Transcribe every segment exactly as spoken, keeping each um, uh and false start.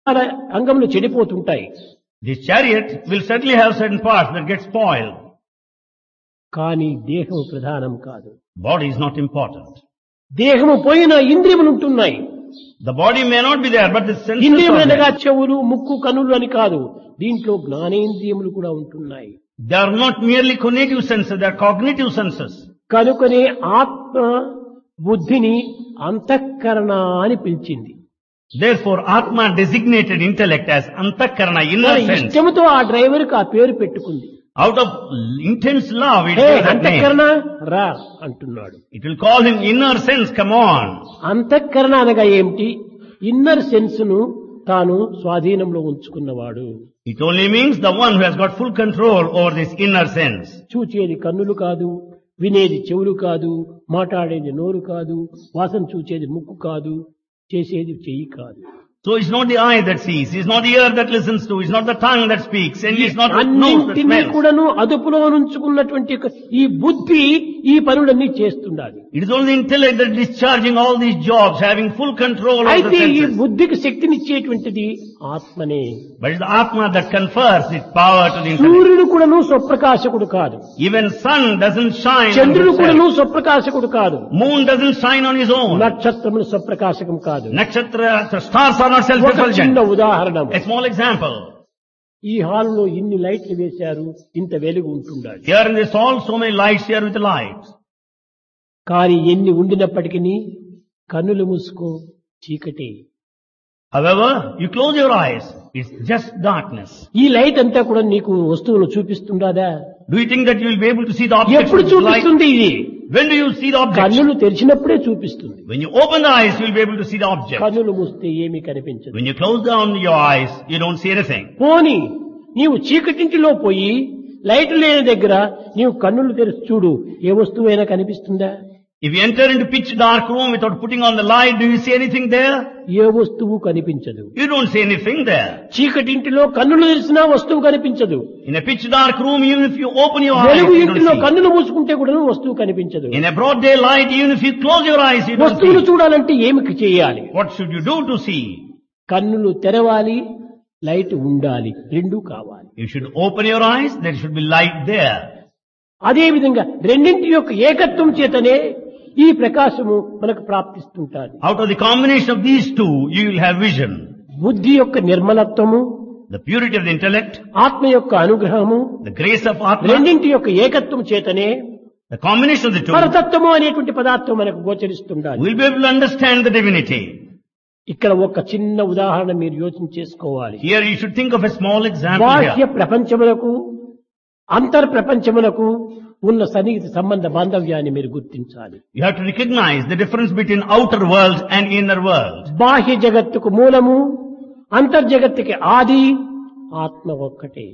అంగములు చెడిపోతుంటాయి. This chariot will certainly have certain parts that get spoiled. కానీ దేహము ప్రధానం కాదు. Body is not important. దేహము పోయిన ఇంద్రియములు ఉంటున్నాయి. The body may not be there, but the senses are ఇంద్రియములనగా there. చెవులు, ముక్కు, కనులు అని కాదు. దీంట్లో జ్ఞానేంద్రియములు కూడా ఉంటున్నాయి. They are not merely cognitive senses, they are cognitive senses. కనుకనే ఆత్మ బుద్ధిని అంతఃకరణ అని పిలిచింది. Therefore, Atma designated intellect as Antakarana, inner మరి sense. ఇష్టముతో ఆ డ్రైవర్కి ఆ పేరు పెట్టుకుంది. Out of intense love, it hey gave that అంతఃకరణ name. రా అంటున్నాడు. It will call him inner sense, come on. అంతఃకరణ అనగా ఏమిటి? ఇన్నర్ సెన్స్ ను తాను స్వాధీనంలో ఉంచుకున్నవాడు. It only means the one who has got full control over this inner sense. చూచేది కన్నులు కాదు, వినేది చెవులు కాదు, మాట్లాడేది నోరు కాదు, వాసన చూచేది ముక్కు కాదు, చేసేది చెయ్యి కాదు. So it's not the eye that sees, it's not the ear that listens to, it's not the tongue that speaks, and it's not the nose that అన్నింటినీ smells. కూడాను అదుపులో ఉంచుకున్నటువంటి ఒక ఈ బుద్ధి ఈ పనులన్నీ చేస్తుండాలి. It is only the intellect that is discharging all these jobs, having full control over the అయితే ఈ senses. బుద్ధికి శక్తినిచ్చేటువంటిది ఆత్మనే. But it's the Atma that confers its power to the intellect. సూర్యుడు కూడాను స్వప్రకాశకుడు కాదు, Even sun doesn't shine on చంద్రుడు కూడాను himself. స్వప్రకాశకుడు కాదు, Moon doesn't shine on his own. నక్షత్రములు స్వప్రకాశకం కాదు. Nakshatra, the stars are not ఒక self-effulgent. చిన్న ఉదాహరణ, A small example. ఈ హాల్లో ఇన్ని లైట్లు వేశారు, ఇంత వెలుగు ఉంటుండాలి. Here in this hall, so many lights here with the lights. కానీ ఎన్ని ఉండినప్పటికీ కన్నులు మూసుకో చీకటి. However, you close your eyes, it's just darkness. ఈ లైట్ అంతా కూడా నీకు వస్తువులు చూపిస్తుండదా? Do you think that you will be able to see the object ఎప్పుడు with light? చూపిస్తుంది ఇది? When do you see the object? కన్నులు తెరిచినప్పుడే చూపిస్తుంది. When you open the eyes, you will be able to see the object. కన్నులు మూస్తే ఏమీ కనిపించదు. When you close down your eyes, you don't see anything. పోని నీవు చీకటింటిలో పోయి లైట్ లేని దగ్గర నీవు కన్నులు తెరిచి చూడు, ఏ వస్తువైనా కనిపిస్తుందా? If you enter into pitch dark room without putting on the light, do you see anything there? ఏ వస్తువు కనిపించదు. You don't see anything there. చీకటింటిలో కన్నులు తెరిచినా వస్తువు కనిపించదు. In a pitch dark room, even if you open your eyes, వెలుగు you ఇంటిలో don't see. కన్నులు మూసుకుంటే కూడా వస్తువు కనిపించదు. In a broad daylight, even if you close your eyes, you don't వస్తువులు see. చూడాలంటే ఏమి చేయాలి? What should you do to see? కన్నులు తెరవాలి, లైట్ ఉండాలి, రెండూ కావాలి. You should open your eyes, there should be light there. అదే విధంగా రెండింటి యొక్క ఏకత్వం చేతనే ఈ ప్రకాశము మనకు ప్రాప్తిస్తుంటాది. Out of the combination of these two, you will have vision. బుద్ధి యొక్క నిర్మలత్వము, The purity of the intellect, ఆత్మ యొక్క అనుగ్రహము, the grace of Atma, రెండింటి యొక్క ఏకత్వం చేతనే the combination of the two, పరతత్వము అనేటువంటి పదార్థం మనకు గోచరిస్తుండాలి. we'll be able to understand the divinity. ఇక్కడ ఒక చిన్న ఉదాహరణ మీరు యోచన చేసుకోవాలి. Here you should think of a small example బాహ్య here. ప్రపంచములకు అంతర్ ప్రపంచములకు ఉన్న సన్నిహిత సంబంధ బాంధవ్యాన్ని మీరు గుర్తించాలి. You have to recognize the difference between outer world and inner world. బాహ్య జగత్తుకు మూలము, అంతర్జగత్తుకి ఆది ఆత్మ ఒక్కటే.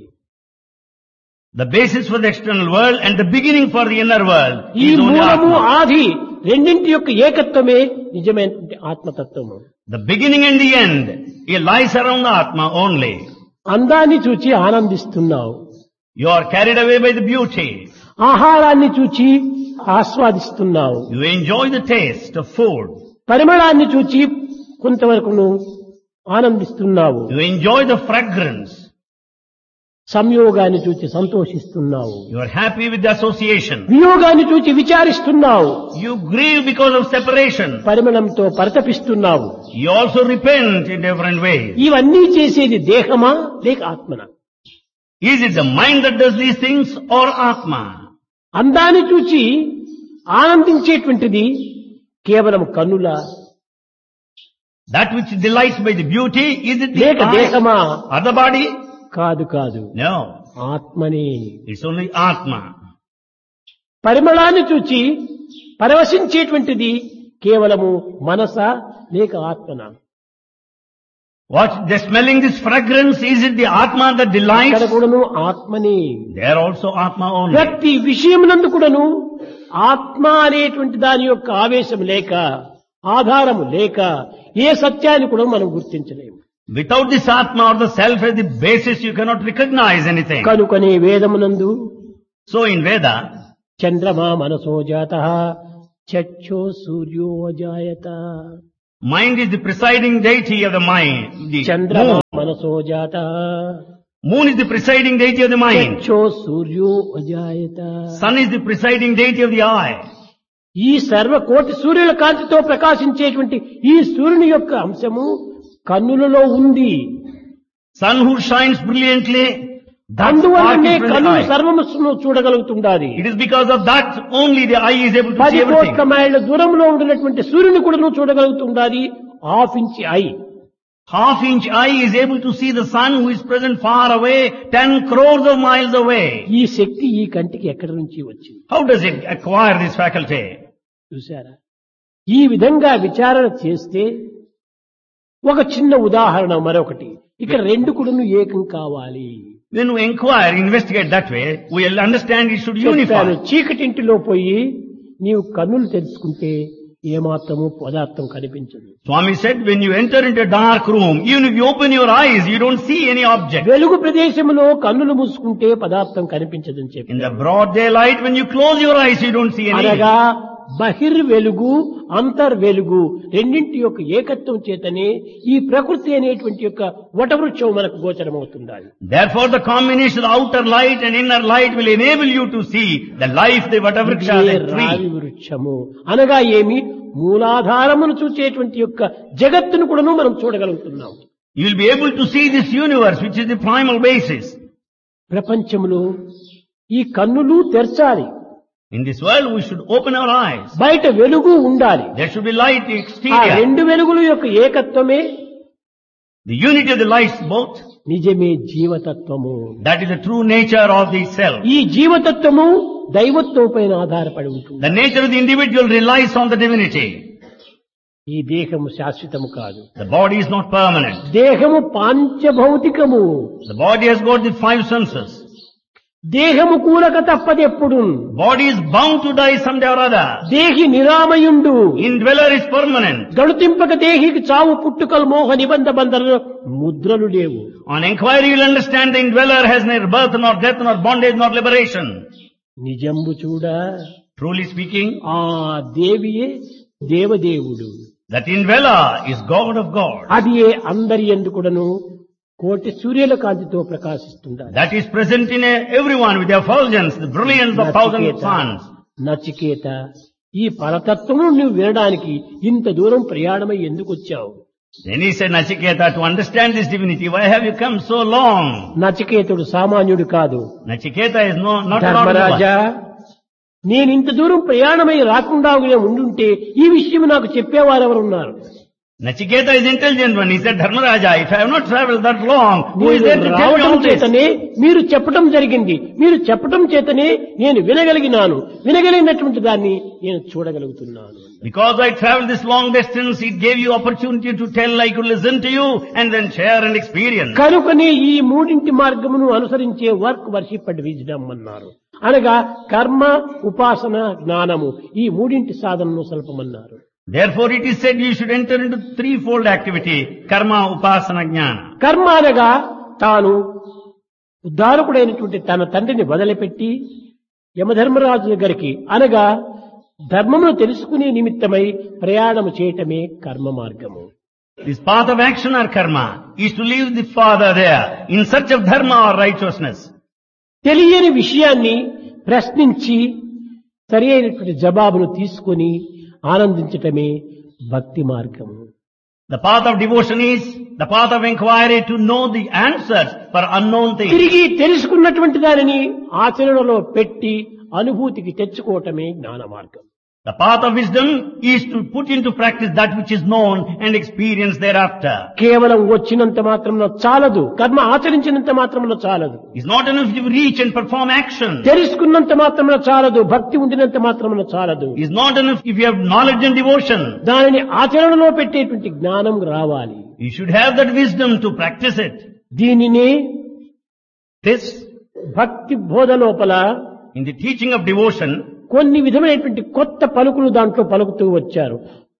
The basis for the external world and the beginning for the inner world ఈ is only మూలము Atma. ఆది రెండింటి యొక్క ఏకత్వమే నిజమైనటువంటి ఆత్మతత్వము. The beginning and the end, it lies around the Atma only. అందాన్ని చూచి ఆనందిస్తున్నావు, You are carried away by the beauty. ఆహారాన్ని చూచి ఆస్వాదిస్తున్నావు, You enjoy the taste of food. పరిమళాన్ని చూచి కొంతవరకు నువ్వు ఆనందిస్తున్నావు, You enjoy the fragrance. సంయోగాన్ని చూచి సంతోషిస్తున్నావు, You are happy with the association. వియోగాన్ని చూచి విచారిస్తున్నావు, You grieve because of separation. పరిమళంతో పరితపిస్తున్నావు. You also repent in different ways. ఇవన్నీ చేసేది దేహమా లేక ఆత్మనా? Is it the mind that does these things or Atma? అందాన్ని చూచి ఆనందించేటువంటిది కేవలం కన్నుల That which delights by the beauty, is it the లేక eye దేహమా? or the body? కాదు కాదు, No, ఆత్మని. it's only Atma. పరిమళాన్ని చూచి పరవశించేటువంటిది కేవలము మనసా లేక ఆత్మనా? What, the smelling this fragrance, is it the Atma that ఇక్కడ delights? కూడాను ఆత్మని. They are also Atma only. ప్రతి విషయమునందు కూడాను ఆత్మ అనేటువంటి దాని యొక్క ఆవేశం లేక, ఆధారము లేక ఏ సత్యాన్ని కూడా మనం గుర్తించలేము. Without this Atma or the self as the basis, you cannot recognize anything. కనుకనే వేదమునందు So in Veda, చంద్రమా మనసో జాతః చక్షో సూర్యో అజాయత. mind is the presiding deity of the mind. The చంద్రమా moon మనసో జాత Moon is the presiding deity of the mind. చక్షో సూర్యో అజాయత. Sun is the presiding deity of the eye. ఈ సర్వ కోటి సూర్యుల కాంతితో ప్రకాశించేటువంటి ఈ సూర్యుని యొక్క అంశము కన్నులలో ఉంది. Sun who shines brilliantly, that spark అందువల్లనే is from the కన్నులు eye. సర్వమును చూడగలుగుతుండాలి. It is because of that only the eye is able to పది see everything. కోట్ల మైళ్ళ దూరంలో ఉండినటువంటి సూర్యుని కూడా నువ్వు చూడగలుగుతుండాలి. Half inch I. Half inch eye is able to see the sun who is present far away, ten crores of miles away. ఈ శక్తి ఈ కంటికి ఎక్కడి నుంచి వచ్చింది How does it acquire this faculty? చూసారా? ఈ విధంగా విచారణ చేస్తే ఒక చిన్న ఉదాహరణ మరొకటి. ఇక్కడ రెండు కూడా ఏకం కావాలి. When we inquire, investigate that way, we will understand it should చెప్పాను, unify. చీకటింటిలో పోయి నీవు కన్నులు తెరుచుకుంటే ఏమాత్రము పదార్థం కనిపించదు. Swami said, when you enter into a dark room, even if you open your eyes, you don't see any object. వెలుగు ప్రదేశంలో కన్నులు మూసుకుంటే పదార్థం కనిపించదని చెప్పి In the broad daylight, when you close your eyes, you don't see any. అనగా బహిర్ వెలుగు అంతర్ వెలుగు రెండింటి యొక్క ఏకత్వం చేతనే ఈ ప్రకృతి అనేటువంటి యొక్క వటవృక్షం మనకు గోచరమవుతుంది. Therefore, the combination of outer light and inner light will enable you to see the life, the Vatavriksha, the రావి tree. వృక్షము అనగా ఏమి మూలాధారమును చూచేటువంటి యొక్క జగత్తును కూడాను మనం చూడగలుగుతున్నాం. You will be able to see this universe, which is the primal basis. ప్రపంచంలో ఈ కన్నులు తెరచాలి. In this world, we should open our eyes. బయట వెలుగు ఉండాలి. There should be light ఆ exterior. రెండు వెలుగుల యొక్క ఏకత్వమే The unity of the lights both. నిజమే జీవతత్వము. That is the true nature of the self. ఈ జీవతత్వము దైవత్వం పైన ఆధారపడి ఉంటుంది. The nature of the individual relies on the divinity. ఈ దేహము శాశ్వతము కాదు. The body is not permanent. దేహము పాంచభౌతికము. The body has got the five senses. దేహము కూలక తప్పదెప్పుడు. Body is bound to die someday or other. దేహి నిరామయుండు. Indweller is permanent. గడుతింపక దేహికి చావు పుట్టుకలు మోహ నిబంధ బంధనలు ముద్రలు లేవు. On inquiry, you will understand the indweller has neither birth nor death nor bondage nor liberation. నిజంబు చూడ Truly speaking, ఆ దేవియే దేవదేవుడు. that indweller is God of God. అది ఏ అందరి ఎందుకుడను కోటి సూర్యుల కాంతితో ప్రకాశిస్తుండాలి. That is present in a, everyone with the effulgence, the brilliance of thousand suns. Nachiketa ఈ పరతత్వము నువ్వు వినడానికి ఇంత దూరం ప్రయాణమై ఎందుకు వచ్చావు? Then he said, Nachiketa, to understand this divinity, why have you come so long? నచికేతుడు సామాన్యుడు కాదు. Nachiketa is no, not a Dharmaraja, normal. నేను ఇంత దూరం ప్రయాణమై రాకుండా ఉండుంటే ఈ విషయం నాకు చెప్పేవారెవరు ఉన్నారు? Nachiketa is intelligent one. He said, Dharmaraja, if I have not traveled that long, who is there to tell me రావడం all this? చేతనే మీరు చెప్పటం జరిగింది. మీరు చెప్పటం చేతనే నేను వినగలిగినాను. వినగలిగినటువంటి దాన్ని నేను చూడగలుగుతున్నాను. Because I traveled this long distance, it gave you opportunity to tell, I could listen to you and then share and experience. కనుకనే ఈ మూడింటి మార్గమును అనుసరించే వర్క్ వర్షిప్ అండ్ విజ్డమ్ అన్నారు. అనగా కర్మ, ఉపాసన, జ్ఞానము ఈ మూడింటి సాధనను సల్పమన్నారు. Therefore it is said you should enter into threefold activity, karma, upasana, jnana. కర్మ అనగా తాను ఉద్ధారకుడైనటువంటి తన తండ్రిని వదిలిపెట్టి యమధర్మరాజు దగ్గరికి అనగా ధర్మమును తెలుసుకునే నిమిత్తమై ప్రయాణము చేయటమే కర్మ మార్గము. This path of action or karma is to leave the father there in search of dharma or righteousness. తెలియని విషయాన్ని ప్రశ్నించి సరి అయినటువంటి జవాబును తీసుకొని ఆనందించటమే భక్తి మార్గము. The path of devotion is the path of inquiry to know the answers for unknown things. తిరిగి తెలుసుకున్నటువంటి దానిని ఆచరణలో పెట్టి అనుభూతికి తెచ్చుకోవటమే జ్ఞాన మార్గం. The path of wisdom is to put into practice that which is known and experience thereafter. కేవలం వచ్చినంత మాత్రంలో చాలదు. కర్మ ఆచరించినంత మాత్రంలో చాలదు. It's not enough to reach and perform action. తెలుసుకున్నంత మాత్రంలో చాలదు. భక్తి ఉండినంత మాత్రంలో చాలదు. It's not enough if you have knowledge and devotion. దానిని ఆచరణలో పెట్టేటువంటి జ్ఞానం రావాలి. You should have that wisdom to practice it. దీనినే This, భక్తి బోధ లోపల in the teaching of devotion, కొన్ని విధమైనటువంటి కొత్త పలుకులు దాంట్లో పలుకుతూ వచ్చారు.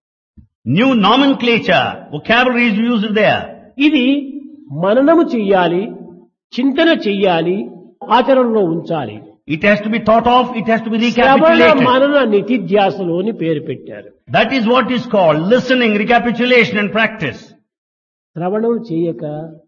new nomenclature, vocabulary is used there. ఇది మననము చెయ్యాలి, చింతన చెయ్యాలి, ఆచరణలో ఉంచాలి. It has to be thought of, it has to be శ్రవణ recapitulated. మనన నిధిధ్యాసలు అని పేరు పెట్టారు. That is what is called listening, recapitulation and practice. శ్రవణం చేయక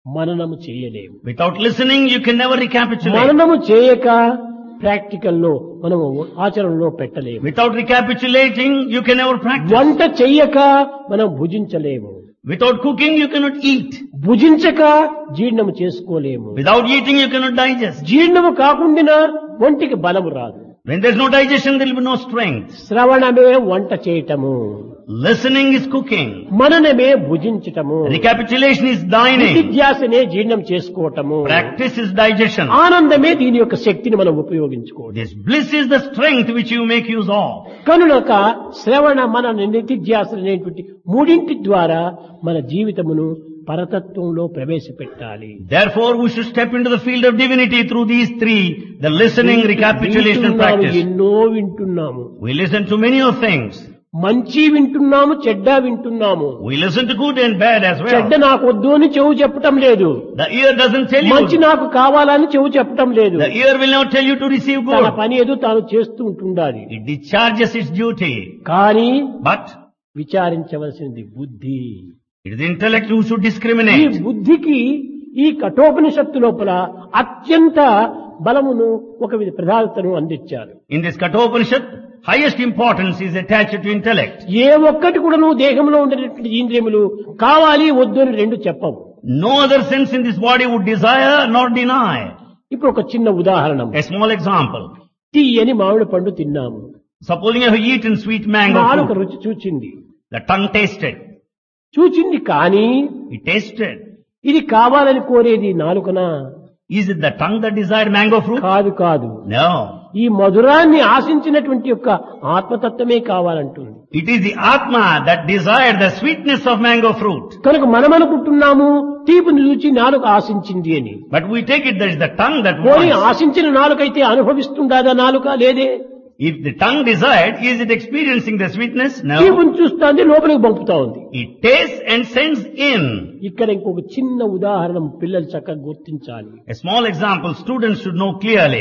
మననము చేయలేము. Without listening, you can never recapitulate. మననము చేయక ప్రాక్టికల్ లో మనము ఆచరణలో పెట్టలేము. Without recapitulating, you can never practice. వంట చెయ్యక మనం భుజించలేము. Without cooking, you cannot eat. భుజించక జీర్ణము చేసుకోలేము. Without eating, you cannot digest. జీర్ణము కాకుండా ఒంటికి బలము రాదు. When there is no digestion, there will be no strength. శ్రవణమే వంట చేయటము, Listening is cooking. మననమే భుజించటము, Recapitulation is dining. నిత్యాసనే జీర్ణం చేసుకోవటము, Practice is digestion. ఆనందమే దీని యొక్క శక్తిని మనం ఉపయోగించుకోవడం. This bliss is the strength which you make use of. కనుక శ్రవణ మన నిత్యాస అనేటువంటి మూడింటి ద్వారా మన జీవితమును పరతత్వంలో ప్రవేశపెట్టాలి. Therefore, we should step into the field of divinity through these three: the listening, recapitulation, and practice. ఎన్నో వింటున్నాము. We listen to many of things. మంచి వింటున్నాము, చెడ్డ వింటున్నాము. We listen to good and bad as చెడ్డ well. నాకు వద్దు అని చెవు చెప్పటం లేదు, The ear doesn't tell మంచి you. నాకు కావాలని చెవు చెప్పటం లేదు. The ear will not tell you to receive తన good. పని ఏదో తాను చేస్తూ ఉంటుండాలి. It discharges its duty. కానీ But విచారించవలసింది బుద్ధి. it is the intellect who should ఈ discriminate. బుద్ధికి ఈ కఠోపనిషత్తు లోపల అత్యంత బలమును ఒక విధ ప్రధానతను అందించారు. In this Kathopanishad, highest importance is attached to intellect. ఏ ఒక్కటి కూడా నువ్వు దేహంలో ఉండేటువంటి ఇంద్రియములు కావాలి వద్దు అని రెండు చెప్పవు. No other sense in this body would desire nor deny. ఇప్పుడు ఒక చిన్న ఉదాహరణ, A small example. తీయని మామిడి పండు తిన్నాము, Supposing you have eaten sweet mango నాలుక fruit. రుచి చూచింది, The tongue tasted. చూచింది కానీ It tasted. ఇది కావాలని కోరేది నాలుకనా? Is it the tongue that desired mango fruit? కాదు కాదు, No. ఈ మధురాన్ని ఆశించినటువంటి యొక్క ఆత్మతత్వమే కావాలంటుంది. It is the Atma that desired the sweetness of mango fruit. కనుక మనం అనుకుంటున్నాము తీపిని రుచి నాలుక ఆశించింది అని. But we take it that is the tongue that పోనీ wants. ఆశించిన నాలుకైతే అనుభవిస్తుండదా నాలుక? లేదే. If the tongue desired, is it experiencing the sweetness? No. తీపిని చూస్తుంది, లోపలికి పంపుతా ఉంది. It tastes and sends in. ఇక్కడ ఇంకొక చిన్న ఉదాహరణ పిల్లలు చక్కగా గుర్తించాలి. A small example students should know clearly.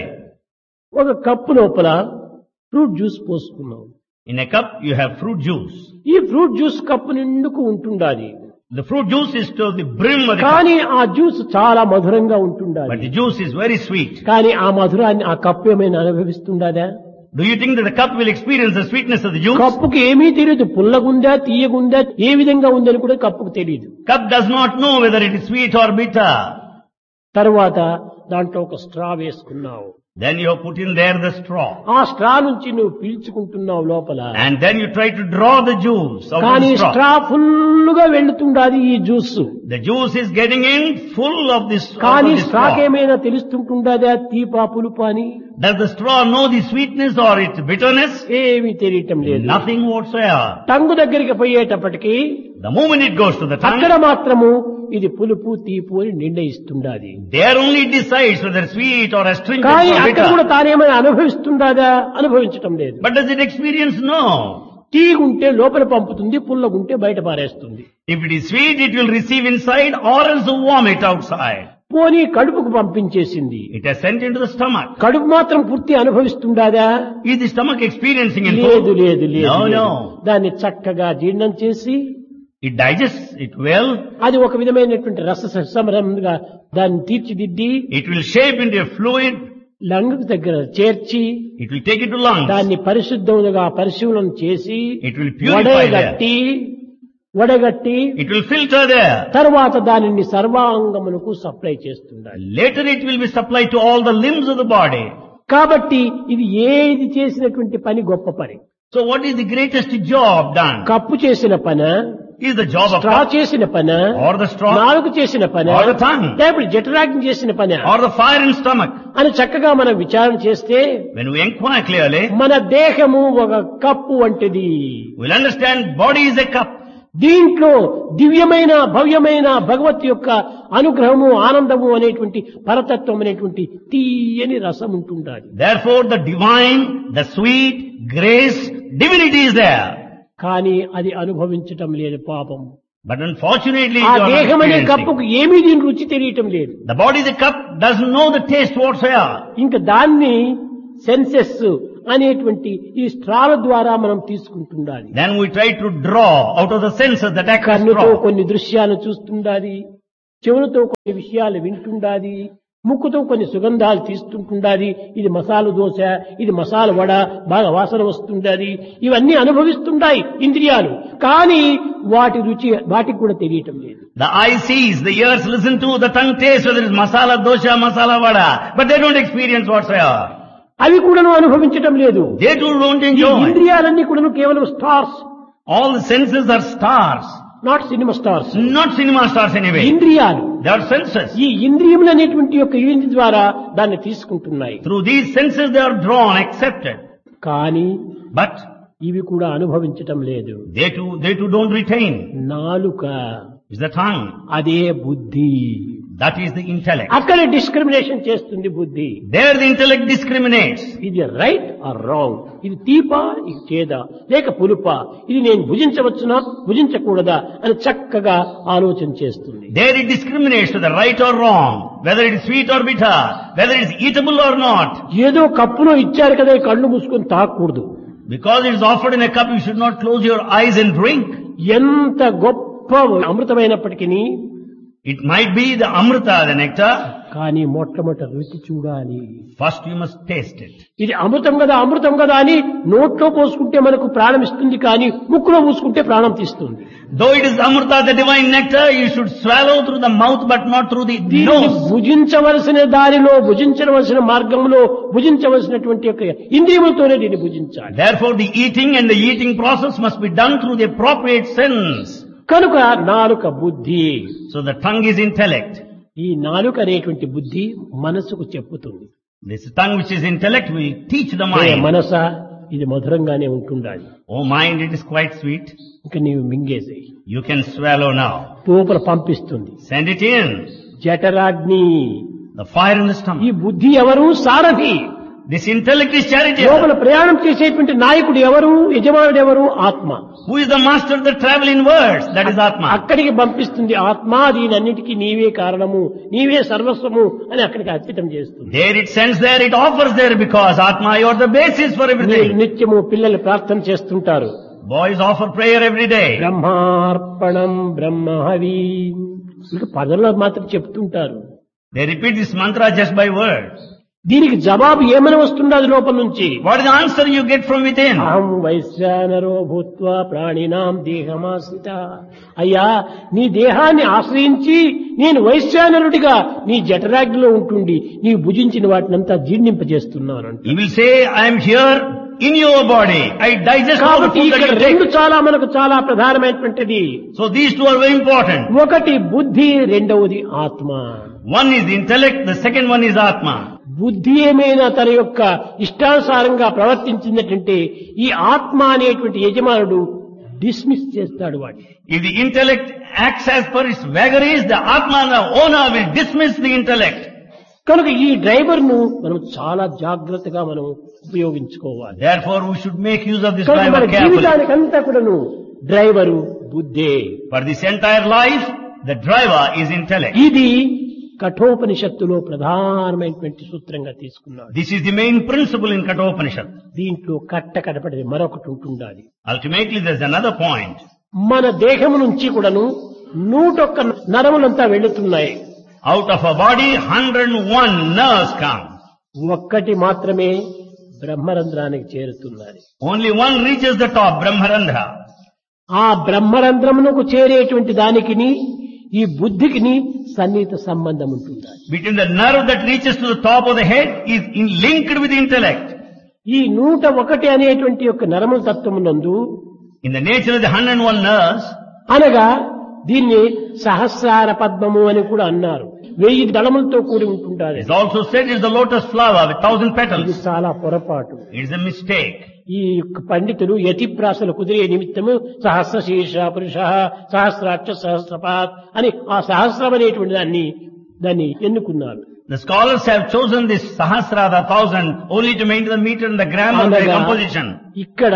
ఒక కప్పు లోపల fruit juice పోసుకున్నాం. In a cup you have fruit juice. ఈ ఫ్రూట్ జ్యూస్ కప్పు నిండుకు ఉంటుండాలి, The fruit juice is to the brim of the cup. కానీ ఆ జ్యూస్ చాలా మధురంగా But ఉంటుండాలి. the juice is very sweet. కానీ ఆ మధురాన్ని ఆ కప్పు ఏమైనా అనుభవిస్తుండదా? Do you think that the cup will experience the sweetness of the juice? కప్పుకి ఏమీ తెలియదు, పుల్లగుందా తీయగుందా ఏ విధంగా ఉందని కూడా కప్పుకు తెలియదు. Cup does not know whether it is sweet or bitter. తర్వాత దాంట్లో ఒక స్ట్రా వేసుకున్నావు, Then you have put in there the straw. ఆ స్ట్రా నుంచి నువ్వు పీల్చుకుంటున్నావు లోపల, And then you try to draw the juice out of కానీ the straw. స్ట్రా ఫుల్గా వెళ్తుండాది ఈ juice. The juice is getting in full of this, out కానీ of the స్ట్రాకి straw. ఏమైనా తెలుస్తుంటుండదా తీపా పులుపు అని? Does the straw know the sweetness or its bitterness? ఏమీ తెలియటం లేదు. Nothing whatsoever. టంగు దగ్గరికి పోయేటప్పటికి The moment it goes to the అక్కడ tongue, మాత్రము ఇది పులుపు తీపు అని నిర్ణయిస్తుండాది. there only it decides whether sweet or astringent కానీ or అక్కడ కూడా bitter. తానేమైనా అనుభవిస్తుండదా? అనుభవించటం లేదు. But does it experience? No. తీగుంటే లోపల పంపుతుంది, పుల్లగుంటే బయట పారేస్తుంది. If it is sweet, it will receive inside or else vomit outside. పోనీ కడుపుకు పంపించేసింది, It has sent into the stomach. కడుపు మాత్రం పూర్తి అనుభవిస్తుండదా? Is the stomach experiencing in లేదు food? లేదు లేదు No, లేదు. no. దాన్ని చక్కగా జీర్ణం చేసి It digests it well. అది ఒక విధమైనటువంటి రస సంరమంగా దాన్ని తీర్చిదిద్ది It will shape into a fluid. Lung దగ్గర చేర్చి It will take it to lungs. దాన్ని పరిశుద్ధముగా పరిశీలన చేసి It will purify వడగట్టి వడగట్టి It will filter there. తర్వాత దానిని సర్వాంగములకు supply చేస్తుండాలి. Later it will be supplied to all the limbs of the body. కాబట్టి ఇది ఏది చేసినటువంటి పని గొప్ప పని. So what is the greatest job done? Cup చేసిన పని, Is the job of straw cup చేసిన పని, or the straw నాలుగు చేసిన పని, or the tongue లేకపోతే జఠరాగ్ని చేసిన పని or the fire in stomach? అని చక్కగా మనం విచారణ చేస్తే When we inquire clearly, మన దేహము ఒక కప్పు వంటిది. we'll understand body is a cup. దీంట్లో దివ్యమైన భవ్యమైన భగవత్ యొక్క అనుగ్రహము ఆనందము అనేటువంటి పరతత్వం అనేటువంటి తీయని రసం ఉంటుండాలి. Therefore the divine, the sweet, grace, divinity is there. కానీ అది అనుభవించటం లేదు పాపం. But unfortunately, ఆ you are not దేహం అనే experiencing. కప్పుకు ఏమీ దీని రుచి తెలియటం లేదు. The body, the cup, doesn't know the taste whatsoever. ఇంకా దాన్ని సెన్సెస్ అనేటువంటి ఈ స్ట్రాల ద్వారా మనం తీసుకుంటుండాలి. Then we try to draw out of the senses that act as కన్నుతో straw. కొన్ని దృశ్యాలు చూస్తుండాలి, చెవులతో కొన్ని విషయాలు వింటుండాది, ముక్కుతో కొన్ని సుగంధాలు తీస్తుంటుండాది. ఇది మసాలా దోశ, ఇది మసాలా వడ, బాగా వాసన వస్తుండాది. ఇవన్నీ అనుభవిస్తుంటాయి ఇంద్రియాలు. కానీ వాటి రుచి వాటికి కూడా తెలియటం లేదు. The eye sees, the ears listen to, the tongue tastes whether it's masala dosha, masala vada, but they don't experience whatsoever. అవి కూడాను అనుభవించటం లేదు. They too don't ఈ enjoy. ఇంద్రియాలన్నీ కూడాను కేవలం stars, All the senses are stars, not cinema stars. not cinema stars anyway. ఇంద్రియాలు They are senses. ఈ ఇంద్రియములు అనేటువంటి యొక్క యూనిట్ ద్వారా దాన్ని తీసుకుంటున్నాయి. Through these senses they are drawn, accepted. కానీ But ఇవి కూడా అనుభవించటం లేదు. they too, they too don't retain. నాలుక, It's the tongue. అదే బుద్ధి. That is the intellect. అక్కడ డిస్క్రిమినేషన్ చేస్తుంది బుద్ధి. There the intellect discriminates. ఇది రైట్ ఆర్ రాంగ్, ఇది తీపా, ఇది చేదా, లేక పులుపా, ఇది నేను భుజించవచ్చునా భుజించకూడదా అని చక్కగా ఆలోచన చేస్తుంది. There it discriminates to the right or wrong, whether it is sweet or bitter, whether it is eatable or not. ఏదో కప్పులో ఇచ్చారు కదా కళ్ళు మూసుకొని తాగకూడదు. Because it is offered in a cup, you should not close your eyes and drink. ఎంత గొప్ప అమృతమైనప్పటికీ It might be the amrita, the nectar. కానీ మొట్టమొదట రుచి చూడాలి. First you must taste it. ఇది అమృతం కదా అమృతం కదా అని నోట్లో పోసుకుంటే మనకు ప్రాణం ఇస్తుంది, కానీ ముక్కులో పూసుకుంటే ప్రాణం తీస్తుంది. Though it is amrita, the divine nectar, you should swallow through the mouth but not through the దీన్ని nose. భుజించవలసిన దారిలో భుజించవలసిన మార్గంలో భుజించవలసినటువంటి యొక్క ఇంద్రియములతోనే దీన్ని భుజించాలి. Therefore the eating and the eating process must be done through the appropriate sense. కనుక నాలుక బుద్ధి. So the tongue is intellect. ఈ నాలుక అనేటువంటి బుద్ధి మనసుకు చెప్పుతుంది. This tongue which is intellect will teach the A mind. మనస ఇది మధురంగానే ఉంటుండాలి, Oh mind, it is quite sweet. ఇంకా నీవు మింగేసేయి, You can swallow now. లోపల పంపిస్తుంది. Send it in. జఠరాగ్ని. The fire in the ఈ stomach. బుద్ధి ఎవరు? సారథి. This intellect is charity. లోపల ప్రయాణం చేసేటువంటి నాయకుడు ఎవరు? యజమానుడు ఎవరు? ఆత్మ. Who is the master of the travel inwards? That is Atma. అక్కడికి పంపిస్తుంది ఆత్మ. దీనన్నిటికీ నీవే కారణము, నీవే సర్వస్వము అని అక్కడికి అర్పితం చేస్తుంది. There it sends there, it offers there, because Atma, you are the basis for మీరు everything. నిత్యము పిల్లలు ప్రార్థన చేస్తుంటారు. Boys offer prayer every day. బ్రహ్మార్పణం బ్రహ్మహవి, ఇంకా పదవులు మాత్రం చెప్తుంటారు. They repeat this mantra just by words. దీనికి జవాబు ఏమని వస్తున్నది లోపల నుంచి? What is the answer you get from within? అహం వైశ్వానరో భూత్వా ప్రాణినాం దేహమాశ్రిత. అయ్యా, నీ దేహాన్ని ఆశ్రయించి నేను వైశ్వానరుడిగా నీ జఠరాగ్నిలో ఉంటుండి నీవు భుజించిన వాటినంతా జీర్ణింపజేస్తున్నాను. He will say, I am here in your body. I digest all the కాబట్టి food that ఇక్కడ you రెండు take. చాలా మనకు చాలా ప్రధానమైనటువంటిది. So these two are very important. ఒకటి బుద్ధి, రెండవది ఆత్మ. One is intellect, the second one is Atma. బుద్ధి ఏమైనా తన యొక్క ఇష్టానుసారంగా ప్రవర్తించిందంటే ఈ ఆత్మ అనేటువంటి యజమానుడు డిస్మిస్ చేస్తాడు వాడిని. If the intellect acts as per its vagaries, the Atma, the owner, will dismiss the intellect. కనుక ఈ డ్రైవర్ ను మనం చాలా జాగ్రత్తగా మనం ఉపయోగించుకోవాలి. Therefore, we should make use of this కనుక మన driver carefully. జీవితానికంతా కూడాను డ్రైవరు బుద్ధే. For this entire life, the driver is intellect. ఇది కఠోపనిషత్తులో ప్రధానమైనటువంటి సూత్రంగా తీసుకున్నాడు. This is the main principle in Kathopanishad. దీంట్లో కట్ట కడపడి మరొకటి ఉంటుండాలి. Ultimately, there's another point. మన దేహం నుంచి కూడాను నూటొక్క నరములంతా వెళుతున్నాయి. Out of a body, one hundred one nerves come. ఒక్కటి మాత్రమే బ్రహ్మరంధ్రానికి చేరుతున్నది. Only one reaches the top, Brahmarandhra. ఆ బ్రహ్మరంధ్రమునకు చేరేటువంటి దానికిని ఈ బుద్ధికిని సన్నిహిత సంబంధం ఉంటుంది. Between the nerve that reaches to the top of the head is in, linked with the intellect. ఈ నూట ఒకటి అనేటువంటి యొక్క నరముల తత్వమునందు In the nature of the one hundred one nerves, అనగా దీన్ని సహస్రార పద్మము అని కూడా అన్నారు. వెయ్యి దళములతో కూడి ఉంటుంటారు. it's also said is the lotus flower with thousand ఇది petals. చాలా పొరపాటు. It is a mistake. ఈ యొక్క పండితులు యతిప్రాసలు కుదిరే నిమిత్తము సహస్ర శీర్ష పురుష సహస్రాక్ష సహస్రపాత్ అని ఆ సహస్రం అనేటువంటి దాన్ని దాన్ని ఎన్నుకున్నారు. The scholars have chosen this sahasra, the thousand, only to maintain the meter and the gram of their అనగా composition. ఇక్కడ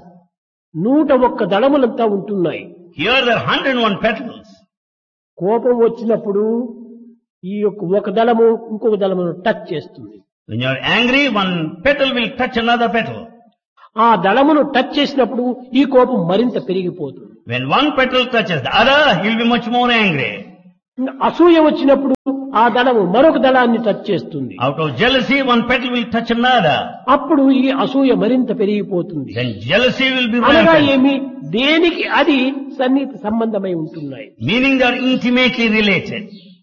నూట ఒక్క దళములంతా ఉంటున్నాయి. Here there are one hundred one petals. కోపం వచ్చినప్పుడు ఈ యొక్క ఒక దళము ఇంకొక దళమును టచ్ చేస్తుంది. When you are angry, one petal will touch another petal. ఆ దళమును టచ్ చేసినప్పుడు ఈ కోపం మరింత పెరిగిపోతుంది. When one petal touches the other, he will be much more angry. అసూయ వచ్చినప్పుడు ఆ దళము మరొక దళాన్ని టచ్ చేస్తుంది. Out of jealousy, one petal will touch another. అప్పుడు ఈ అసూయ మరింత పెరిగిపోతుంది. Then jealousy will be అనగా rampant. ఏమి, దేనికి అది సన్నిహిత సంబంధమై ఉంటున్నాయి. Meaning they are intimately related.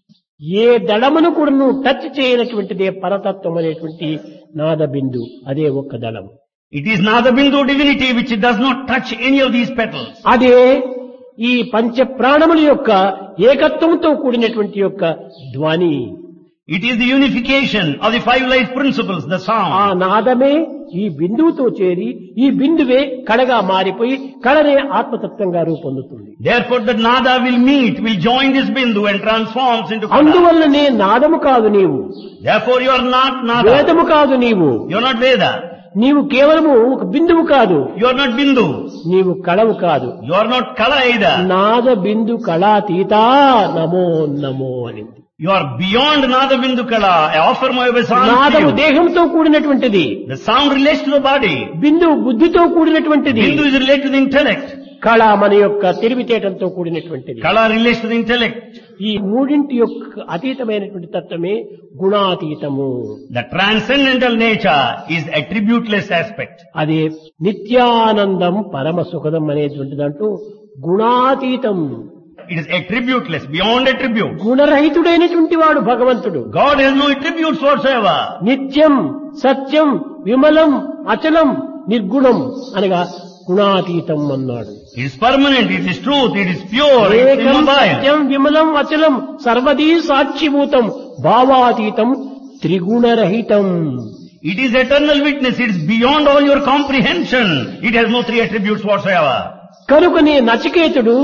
ఏ దళమును కూడా నువ్వు టచ్ చేయనటువంటిదే పరతత్వం అనేటువంటి నాద బిందు, అదే ఒక్క దళం. It is Nadabindu divinity which does not touch any of these petals. అదే ఈ పంచ ప్రాణముల యొక్క ఏకత్వంతో కూడినటువంటి యొక్క ధ్వని. It is the unification of the five life principles, the ఆ sound. నాదమే ఈ బిందువుతో చేరి ఈ బిందువే కళగా మారిపోయి కళనే ఆత్మతత్వంగా రూపొందుతుంది. Therefore the Nada will meet, will join this Bindu and transforms into Kada. అందువల్లనే నాదము కాదు నీవు, Therefore you are not Nada. వేదము కాదు నీవు, You are not Veda. నీవు కేవలము ఒక బిందువు కాదు, You are not Bindu. నీవు కళవు కాదు. You are not Kala either. నాద బిందు కళాతీతా నమో నమో అనింది. You are beyond Nada Bindu Kala. I offer my obeisance to నాదము you. దేహంతో కూడినటువంటిది, The sound relates to the body. బిందువు బుద్ధితో కూడినటువంటిది, Bindu is related to the intellect. కళ మన యొక్క తెలివితేటలతో కూడినటువంటిది. Kala relates to the intellect. ఈ మూడింటి యొక్క అతీతమైనటువంటి తత్వమే గుణాతీతము. The transcendental nature is attributeless aspect. అదే నిత్యానందం పరమ సుఖదం అనేటువంటి దాంట్లో గుణాతీతం, It is attributeless, beyond attribute. గుణరహితుడైనటువంటి వాడు భగవంతుడు. God has no attributes whatsoever. నిత్యం సత్యం విమలం అచలం నిర్గుణం అనగా గుణాతీతం అన్నాడు. It is permanent, it is truth, it is pure, it is ఏకం immobile. Satyam విమలం అచలం సర్వదీ సాక్షిభూతం భావాతీతం త్రిగుణరహితం. It is eternal witness, it is beyond all your comprehension. It has no three attributes whatsoever. కనుకనే నచికేతుడు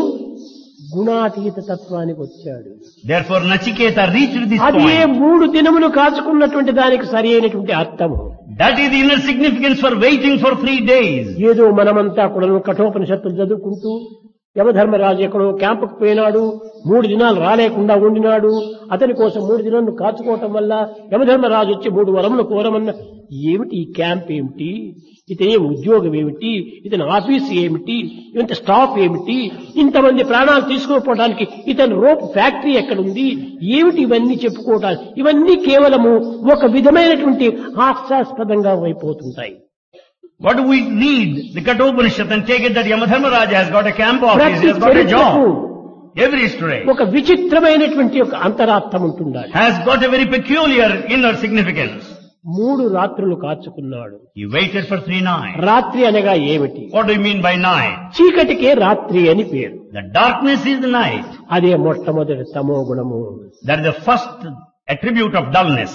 గుణాతీత తత్వానికి వచ్చాడు. Therefore Nachiketa reached this అది ఏ point. మూడు దినములు కాచుకున్నటువంటి దానికి సరి అయినటువంటి అర్థము. That is the inner significance for waiting for three days. ఏదో మనమంతా కూడా కఠోపనిషత్తులు చదువుకుంటూ యమధర్మరాజు ఎక్కడో క్యాంపుకు పోయినాడు, మూడు దినాలు రాలేకుండా ఉండినాడు, అతని కోసం మూడు దినాలను కాచుకోవటం వల్ల యమధర్మరాజు వచ్చి మూడు వరములు కోరమన్న. ఏమిటి ఈ క్యాంప్ ఏమిటి, ఇతని ఉద్యోగం ఏమిటి, ఇతని ఆఫీస్ ఏమిటి, ఇంత స్టాఫ్ ఏమిటి, ఇంతమంది ప్రాణాలు తీసుకుపోవడానికి ఇతని రోప్ ఫ్యాక్టరీ ఎక్కడుంది, ఏమిటి ఇవన్నీ చెప్పుకోవటానికి, ఇవన్నీ కేవలము ఒక విధమైనటువంటి హాస్యాస్పదంగా అయిపోతుంటాయి. What do we read the Kathopanishad and take it that Yamadharmaraja has got a camp office, he ప్రతి has got a చరిత్రకు job. Every history ఒక విచిత్రమైనటువంటి ఒక అంతరార్థం ఉంటుండాలి. has got a very peculiar inner significance. మూడు రాత్రులు కాచుకున్నాడు. He waited for three nights. రాత్రి అనగా ఏమిటి? What do you mean by night? చీకటికే రాత్రి అని పేరు. The darkness is the night. అదే మొట్టమొదటి తమో గుణము. That is the first attribute of dullness.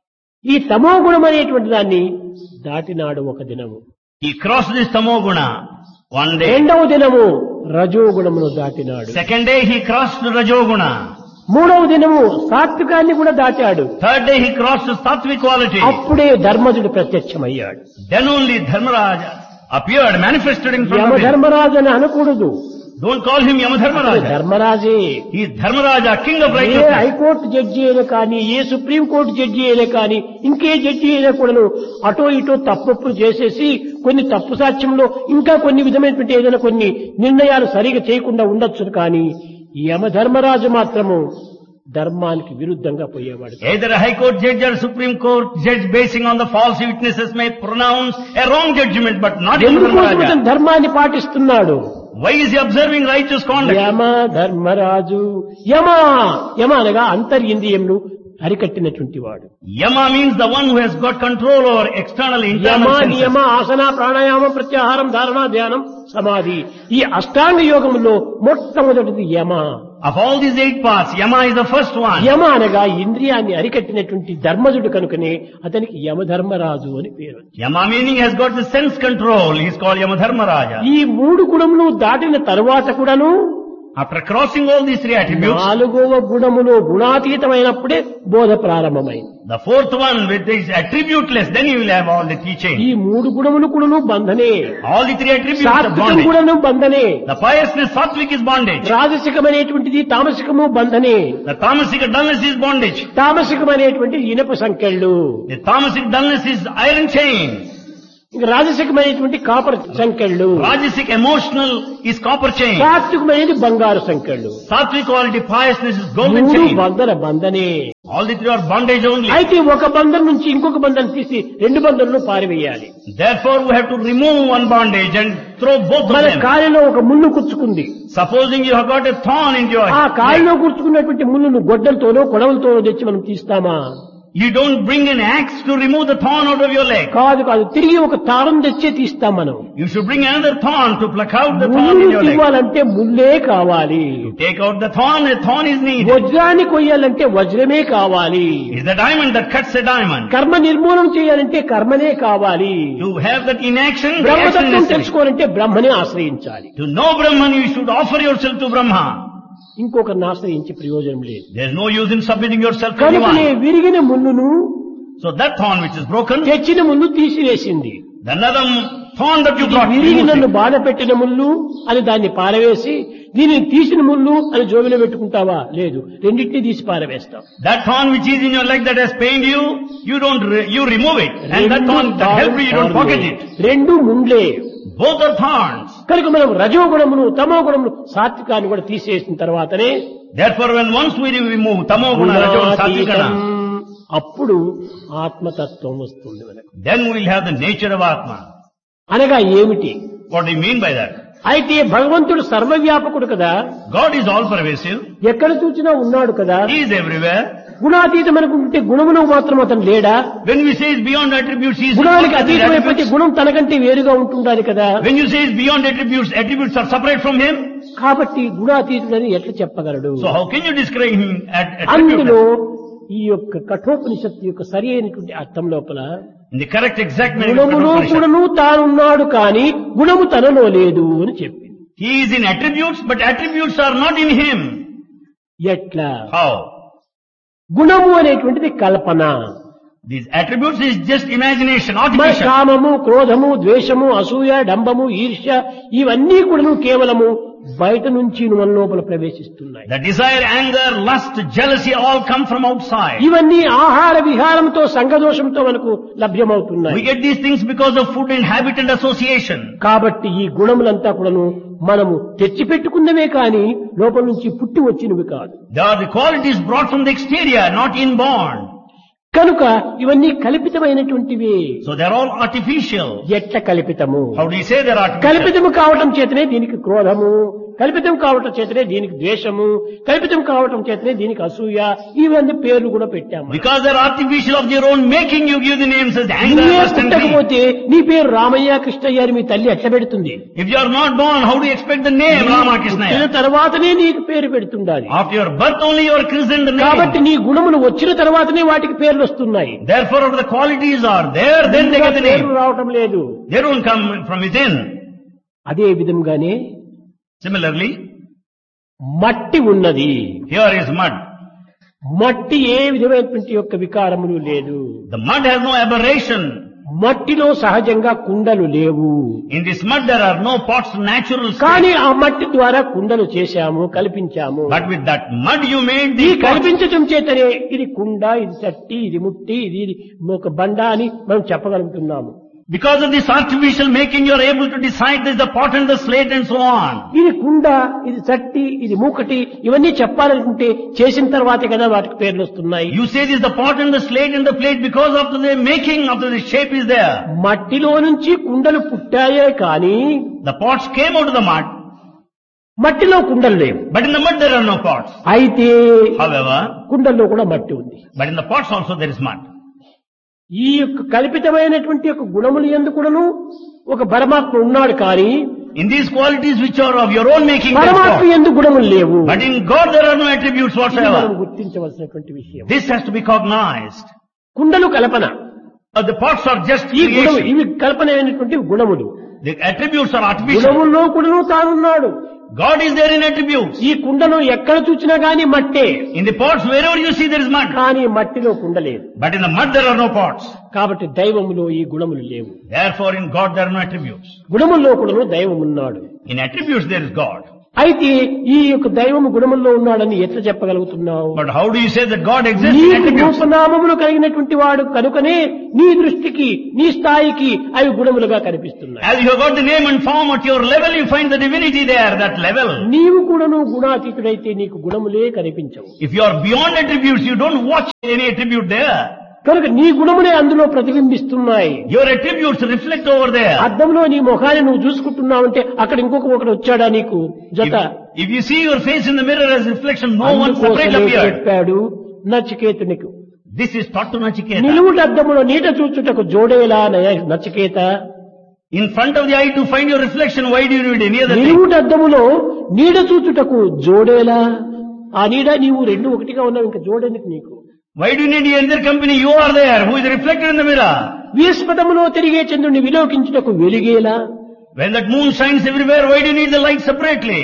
ఈ తమో గుణం అనేటువంటి దాన్ని దాటినాడు ఒక దినము. He crossed this tamoguna one day. రెండవ దినము రజో గుణమును దాటినాడు. Second day he crossed rajoguna. మూడవ దినము సాత్వికాన్ని కూడా దాటాడు. Third day he crossed the sattvic quality. అప్పుడే ధర్మజుడు ప్రత్యక్షమయ్యాడు. Then only Dharmaraja appeared, manifested in front of him. Yamadharmaraju అని అనకూడదు, Don't call him Yamadharmaraja. ధర్మరాజే. He is Dharmaraja, king of A righteousness. High court judge అయినా కానీ, ఏ supreme court judge అయినా కానీ, ఇంకే judge అయినా కూడాను అటో ఇటో తప్పులు చేసేసి కొన్ని తప్పు సాక్ష్యంలో ఇంకా కొన్ని విధమైనటువంటి ఏదైనా కొన్ని నిర్ణయాలు సరిగా చేయకుండా ఉండొచ్చు. కానీ యమధర్మరాజు మాత్రము ధర్మానికి విరుద్ధంగా పోయేవాడు. Either a high court judge or supreme court judge basing on the false witnesses may pronounce a wrong judgment, but not ఎందుకోసం Yamadharmaraja. అతను ధర్మాన్ని పాటిస్తున్నాడు. Why is he observing righteous conduct? యమ ధర్మరాజు. యమ యమ అనగా అంతర్యింద్రియములు అరికట్టినటువంటి వాడు. Yama means the one who has got control over external Yama internal senses. నియమ ఆసన ప్రాణాయామం ప్రత్యాహారం ధారణ ధ్యానం సమాధి, ఈ అష్టాంగ యోగములో మొట్టమొదటిది యమ. Of all these eight paths, Yama is the first one. యమ అనగా ఇంద్రియాన్ని అరికట్టినటువంటి ధర్మజుడు కనుకనే అతనికి యమధర్మరాజు అని పేరు. Yama meaning has got the sense control. He is called Yamadharmaraja. ఈ మూడు గుణములు దాటిన తరువాత కూడాను After crossing all these three attributes, నాలుగవ గుణములో గుణాతీతమైనప్పుడే బోధ ప్రారంభమైంది. the fourth one with is attributeless, then you will have all the teaching. ఈ మూడు గుణములు కూడాను బంధనే. All the three attributes are సాత్వికం bondage. కూడాను బంధనే. The piousness, sattvic is bondage. రాజసికమైనటువంటిది తామసికము బంధనే. The tamasic dullness is bondage. తామసికమైనటువంటి ఇనప సంకెళ్ళు. The tamasic dullness is iron chain. ఇంకా రాజసికమైనటువంటి copper సంకెళ్ళు, Rajasic emotional is copper chain. సాత్వికమైనది బంగారు సంకెళ్ళు. Sattvic quality piousness is golden మూడు chain. బంధన బంధనే. All the three are bondage only. అయితే ఒక బంధం నుంచి ఇంకొక బంధం తీసి రెండు బంధంలో పారివేయాలి. Therefore we have to remove one bondage and throw both of మన them. కాలిలో ఒక ముళ్ళు కుచ్చుకుంది. Supposing you have got a thorn in your ఆ leg. కాలిలో కూర్చుకున్నటువంటి ముళ్ళును గొడ్డలతోనో కొడవలతోనో తెచ్చి మనం తీస్తామా? You don't bring an axe to remove the thorn out of your leg. కాదు కాదు, తిరిగి ఒక తారం తెచ్చే తీస్తాం మనం. You should bring another thorn to pluck out the thorn ముళ్ళు in your leg. తీయాలంటే ముళ్ళే కావాలి. To take out the thorn, a thorn is needed. వజ్రాన్ని కొయ్యాలంటే వజ్రమే కావాలి. It's the diamond that cuts a diamond. కర్మ నిర్మూలన చేయాలంటే కర్మనే కావాలి. To have that inaction, the action బ్రహ్మతత్వం is necessary. తెలుసుకోవాలంటే బ్రహ్మనే ఆశ్రయించాలి. To know Brahman, you should offer yourself to Brahma. ఇంకొకరిని ఆశ్రయించి ప్రయోజనం లేదు. There's no use in submitting yourself to కనుకనే anyone. విరిగిన ముళ్ళును So that thorn which is broken, తెచ్చిన ముళ్ళు తీసివేసింది. the another thorn that you ఇది brought, విరిగి removed నన్ను it. బాధ పెట్టిన ముళ్ళు అని దాన్ని పారవేసి దీనిని తీసిన ముళ్ళు అని జోబిలో పెట్టుకుంటావా? లేదు, రెండింటినీ తీసి పారవేస్తాం. That thorn which is in your leg that has pained you, you don't, re- you remove it. And that thorn that helped you, you don't pocket it. రెండు ముండ్లే. Both are thorns. కనుక మనం రజోగుణమును తమో గుణమును సాత్వికాన్ని కూడా తీసేసిన తర్వాతనే Therefore, when once we remove tamo guna, rajo guna, sattvic guna, అప్పుడు ఆత్మతత్వం వస్తుంది మనకు. then we will have the nature of Atma. అనగా ఏమిటి? What do you mean by that? అయితే భగవంతుడు సర్వవ్యాపకుడు కదా, God is all pervasive. ఎక్కడ చూసినా ఉన్నాడు కదా. He is everywhere. గుణాతీతం అనుకుంటే గుణమును మాత్రం అతను లేడా? When we say it's beyond attributes, he is గుణానికి beyond అతీతమైపోతే attributes. గుణం తనకంటే వేరుగా ఉంటుండాలి కదా. When you say it's beyond attributes, attributes are separate from him. కాబట్టి గుణాతీతుడని ఎట్లా చెప్పగలడు? So how can you describe him at అందులో attributes? ఈ యొక్క కఠోపనిషత్తు యొక్క సరి అయినటువంటి అర్థం లోపల In the correct exact meaning of గుణములో Upanishad, గుణము తానున్నాడు కానీ గుణము తనలో లేదు అని చెప్పింది. he is in attributes, but attributes are not in him. ఎట్లా? How? గుణము అనేటువంటిది కల్పన. These attributes is just imagination, మన artificial. కామము, క్రోధము, ద్వేషము, అసూయ, డంబము, ఈర్ష్య ఇవన్నీ కూడాను కేవలము బయట నుంచి మన లోపల ప్రవేశిస్తున్నాయి. The desire, anger, lust, jealousy all come from outside. ఇవన్నీ ఆహార విహారంతో సంఘదోషంతో మనకు లభ్యమవుతున్నాయి. We get these things because of food and habit and association. కాబట్టి ఈ గుణములంతా కూడాను మనము తెచ్చిపెట్టుకున్నవే కాని లోపల నుంచి పుట్టి వచ్చినవి కాదు. They are the qualities brought from the exterior, not inborn. కనుక ఇవన్నీ కల్పితమైనటువంటివి. So they are all artificial. ఎట్ల కల్పితము? How do you say they are artificial? కల్పితము కావటం చేతనే దీనికి క్రోధము, కల్పితం కావటం చేతనే దీనికి ద్వేషము, కల్పితం కావటం చేతనే దీనికి అసూయ, ఇవన్నీ పేర్లు కూడా పెట్టాము. Because they are artificial of their own making, you give the names as anger, నువ్వే lust and greed. పుట్టకపోతే నీ పేరు రామయ్య కృష్ణయ్య అని మీ తల్లి ఎట్లా పెడుతుంది? If you are not born, how do you expect the name Rama Krishna? పుట్టిన తర్వాతనే నీకు పేరు పెడుతుండాలి. After your birth only you are christened the కాబట్టి name. నీ గుణములు వచ్చిన తర్వాతనే వాటికి పేర్లు వస్తున్నాయి. Therefore if the qualities are there, then they get the పేర్లు name. రావటం లేదు. They don't come from within. అదే విధంగానే Similarly, మట్టి ఉన్నది. here is mud. మట్టి ఏ విధమైనటువంటి యొక్క వికారములు లేదు. The mud has no aberration. మట్టిలో సహజంగా కుండలు లేవు. In this mud there are no pots, natural కానీ state. ఆ మట్టి ద్వారా కుండలు చేశాము, కల్పించాము. But with that mud you made ఈ these pots. కల్పించటం చేతనే ఇది కుండ, ఇది చట్టి, ఇది ముట్టి, ఇది ఒక బండ అని మనం చెప్పగలుగుతున్నాము. Because of this artificial making you are able to decide this is the pot and the slate and so on. ఇది కుండ, ఇది చట్టి, ఇది మూకటి, ఇవన్నీ చెప్పాలనుకుంటే చేసిన తర్వాతే కదా వాటికి పేర్లు వస్తున్నాయి. You say this is the pot and the slate and the plate because of the making of the shape is there. మట్టిలో నుంచి కుండలు పుట్టాయే కానీ The pots came out of the mud, మట్టిలో కుండలు లేవు. but in the mud there are no pots. అయితే However, కుండల్లో కూడా మట్టి ఉంది. but in the pots also there is mud. ఈ యొక్క కల్పితమైనటువంటి యొక్క గుణములు ఎందుకును ఒక పరమాత్మ ఉన్నాడు కానీ In these qualities which are of your own making, there is పరమాత్మ God. ఎందుకు గుణములు లేవు. But in God there are no attributes ఇది మనం whatsoever. గుర్తించవలసినటువంటి విషయం. This has to be cognized. కుండలు కల్పన, Uh, the pots are just ఈ గుణము creation. ఇవి కల్పనమైనటువంటి గుణములు. The attributes are artificial. గుణముల్లో కూడాను తానున్నాడు. God is there in attributes. ఈ కుండను ఎక్కడ చూచినా గాని మట్టే, In the pots wherever you see there is mud. కానీ మట్టిలో కుండ లేదు. But in the mud there are no pots. కాబట్టి దైవములో ఈ గుణములు లేవు. Therefore in God there are no attributes. గుణముల్లో కూడాను దైవం ఉన్నాడు. In attributes there is God. అయితే ఈ యొక్క దైవము గుణముల్లో ఉన్నాడని ఎట్లా చెప్పగలుగుతున్నావు? But how do you say that God exists in నీకు attributes? రూపనామములు కలిగినటువంటి వాడు కనుకనే నీ దృష్టికి నీ స్థాయికి అవి గుణములుగా కనిపిస్తున్నాయి. As you have got the name and form at your level, you find the divinity there, that level. నీవు కూడాను గుణాతీతుడైతే నీకు గుణములే కనిపించవు. If you are beyond attributes, you don't watch any attribute there. కనుక నీ గుణములే అందులో ప్రతిబింబిస్తున్నాయి. Your attributes reflect over there. అద్దంలో నీ ముఖాన్ని నువ్వు చూసుకుంటున్నావంటే అక్కడ ఇంకొక ఒకటి వచ్చాడా నీకు జత? If, if you see your face in the mirror as reflection, no one అందుకోసమే separate appeared. చెప్పాడు నచికేతునికి, This is taught to Nachiketa. నిలువుట అద్దములో నీట చూచుటకు జోడేలా నయ- Nachiketa. In front of the eye to find your reflection, why do you need any other thing? నిలువుట అద్దములో నీడ చూచుటకు జోడేలా, ఆ నీడ నీవు రెండు ఒకటిగా ఉన్నావు, ఇంకా జోడేందుకు నీకు? Why do you need any other company? You are there, who is reflected in the mirror. విస్పదములో తిరిగే చంద్రుని విలోకించుటకు వెలిగేలా. When that moon shines everywhere, why do you need the light separately?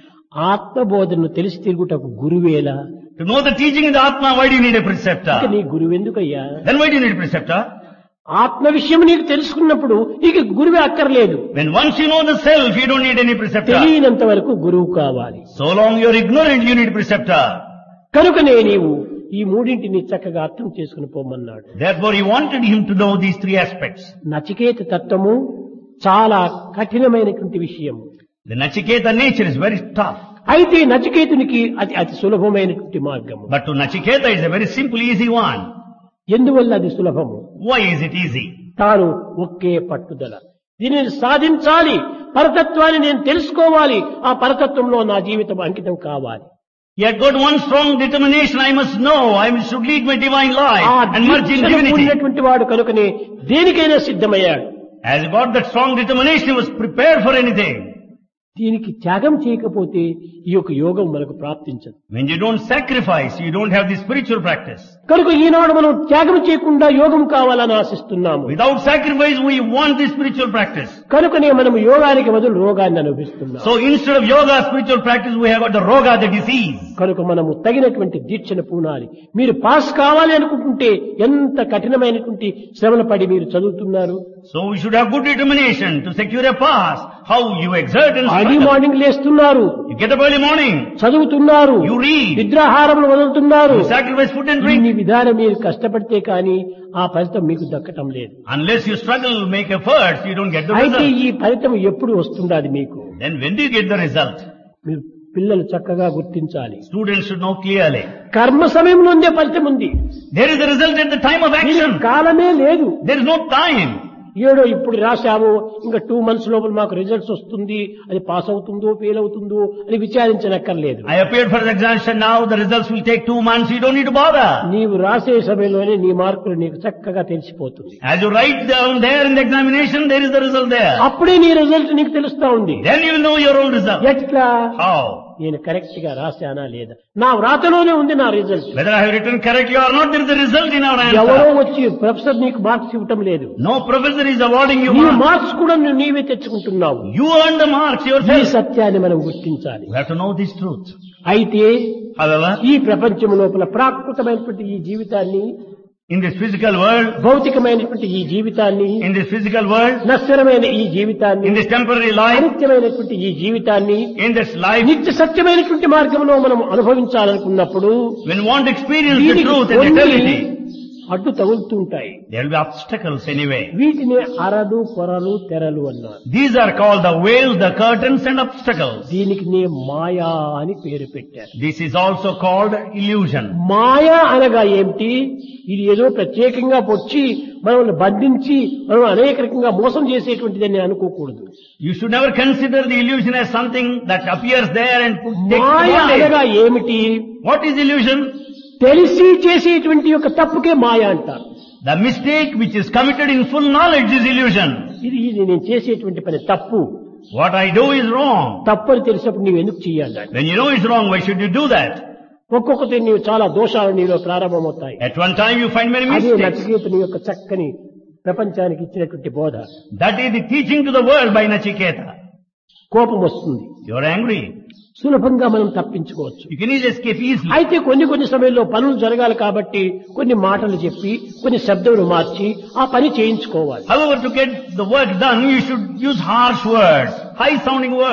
ఆత్మబోధను తెలిసి తిరుగుటకు గురువేలా. To know the teaching in the Atma, why do you need a preceptor? ఇక నీ గురువెందుకయ్యా? Then why do you need a preceptor? ఆత్మ విషయం నీకు తెలుసుకున్నప్పుడు ఇక గురువే అక్కర్లేదు. When once you know the self, you don't need any preceptor. తెలియనంత వరకు గురువు కావాలి. So long you are ignorant, you need preceptor. కనుకనే నీవు ఈ మూడింటిని చక్కగా అర్థం చేసుకుని పోమన్నాడు. Therefore he wanted him to know these three aspects. Nachiketa తత్వము చాలా కఠినమైనటువంటి విషయం. The Nachiketa nature is very tough. అయితే నచికేతునికి అది అతి సులభమైనటువంటి మార్గము. But to Nachiketa it's a very simple, easy one. ఎందువల్ల అది సులభము? Why is it easy? తాను ఒకే పట్టుదల, దీనిని సాధించాలి, పరతత్వాన్ని నేను తెలుసుకోవాలి, ఆ పరతత్వంలో నా జీవితం అంకితం కావాలి. He had got one strong determination, I must know, I should lead my divine life ఆ and merge in దీక్షను divinity. కూడినటువంటి వాడు కనుకనే దేనికైనా సిద్ధమయ్యాడు. As he got that strong determination, he was prepared for anything. దీనికి త్యాగం చేయకపోతే ఈ యొక్క యోగం మనకు ప్రాప్తించదు. When you don't sacrifice, you don't have the spiritual practice. కనుక ఈనాడు మనం త్యాగం చేయకుండా యోగం కావాలని ఆశిస్తున్నాము. Without sacrifice, we want the spiritual practice. కనుకనే మనం యోగానికి బదులు రోగాన్ని అనుభవిస్తున్నాం. So instead of yoga, spiritual practice, we have got the roga, the disease. కనుక మనము తగినటువంటి దీక్షను పూనాలి. మీరు పాస్ కావాలి అనుకుంటుంటే ఎంత కఠినమైనటువంటి శ్రమలు పడి మీరు చదువుతున్నారు. So we should have good determination to secure a pass. How you exert and early struggle. Morning లేస్తున్నారు, You get up early morning, చదువుతున్నారు, you read, నిద్రాహారములు వదులుతున్నారు. you sacrifice food and ఇన్ని drink. విధానం మీరు కష్టపడితే కానీ ఆ ఫలితం మీకు దక్కటం లేదు. Unless you struggle, make efforts, you don't get the అయితే result. ఈ ఫలితం ఎప్పుడు వస్తుండాది మీకు? Then when do you get the result? మీరు పిల్లలు చక్కగా గుర్తించాలి. Students should know clearly. కర్మ సమయంలోనే ఫలితం ఉంది. There is a result at the time of దీనికి action. కాలమే లేదు. There is no time. ఏడో ఇప్పుడు రాశాము, ఇంకా టూ మంత్స్ లోపల మాకు రిజల్ట్స్ వస్తుంది, అది పాస్ అవుతుందో ఫెయిల్ అవుతుందో అని విచారించనక్కర్లేదు. I appeared for the examination now, the results will take two months, you don't need to bother. నీవు రాసే సమయంలోనే నీ మార్కులు నీకు చక్కగా తెలిసిపోతుంది. As you write down there in the examination, there is the result there. అప్పుడే నీ రిజల్ట్ నీకు తెలుస్తా ఉంది. Then you will know your own result. ఎట్లా? How? నేను కరెక్ట్ గా రాశానా లేదా, నా వ్రాతలోనే ఉంది నా result. Whether I have written correctly or not, there is a result in our ఎవరో answer. వచ్చి ప్రొఫెసర్ నీకు మార్క్స్ ఇవ్వటం లేదు. No professor is awarding you నీ marks. మార్క్స్ కూడా నువ్వు నీవే తెచ్చుకుంటున్నావు. You earn the marks ఈ yourself. సత్యాన్ని మనం గుర్తించాలి. You have to know this truth. అయితే However, ఈ ప్రపంచం లోపల ప్రాకృతమైనటువంటి ఈ జీవితాన్ని, in this physical world, భౌతికమైనటువంటి ఈ జీవితాన్ని, in this physical world, నశ్వరమైన ఈ జీవితాన్ని, in this temporary life, అనిత్యమైనటువంటి ఈ జీవితాన్ని in this life, నిత్య సత్యమైనటువంటి మార్గంలో మనం అనుభవించాలనుకున్నప్పుడు when you want to experience the దీనికి truth and కొన్ని eternity, అడ్డు తగులుతుంటాయి. there will be obstacles anyway. వీటిని అరలు పొరలు తెరలు అన్నారు. These are called the veils, the curtains and obstacles. దీనికి నే మాయా అని పేరు పెట్టారు. This is also called illusion. మాయా అనగా ఏమిటి? ఇది ఏదో ప్రత్యేకంగా వచ్చి మనల్ని బంధించి మనం అనేక రకంగా మోసం చేసేటువంటిదని అనుకోకూడదు. You should never consider the illusion as something that appears there and takes మాయ అనగా advantage. ఏమిటి? What is illusion? తెలిసి చేసేటువంటి యొక్క తప్పుకే మాయ అంటారు. The mistake which is committed in full knowledge is illusion. ఇది ఇది నేను చేసేటువంటి పని తప్పు, What I do is wrong. తప్పు అని తెలిసినప్పుడు నీవు ఎందుకు చేయాలి? When you know it's wrong, why should you do that? ఒక్కొక్కటి నీవు చాలా దోషాలు నీలో ప్రారంభమవుతాయి. At one time you find many అదే mistakes. నచికేతుని యొక్క చక్కని ప్రపంచానికి ఇచ్చినటువంటి బోధ. That is the teaching to the world by Nachiketa. కోపం వస్తుంది, You are angry. సులభంగా మనం తప్పించుకోవచ్చు. You can easily escape easily. అయితే కొన్ని కొన్ని సమయంలో పనులు జరగాలి కాబట్టి కొన్ని మాటలు చెప్పి కొన్ని శబ్దములు మార్చి ఆ పని చేయించుకోవాలి. However, to get the work done, you should use harsh words, high sounding words.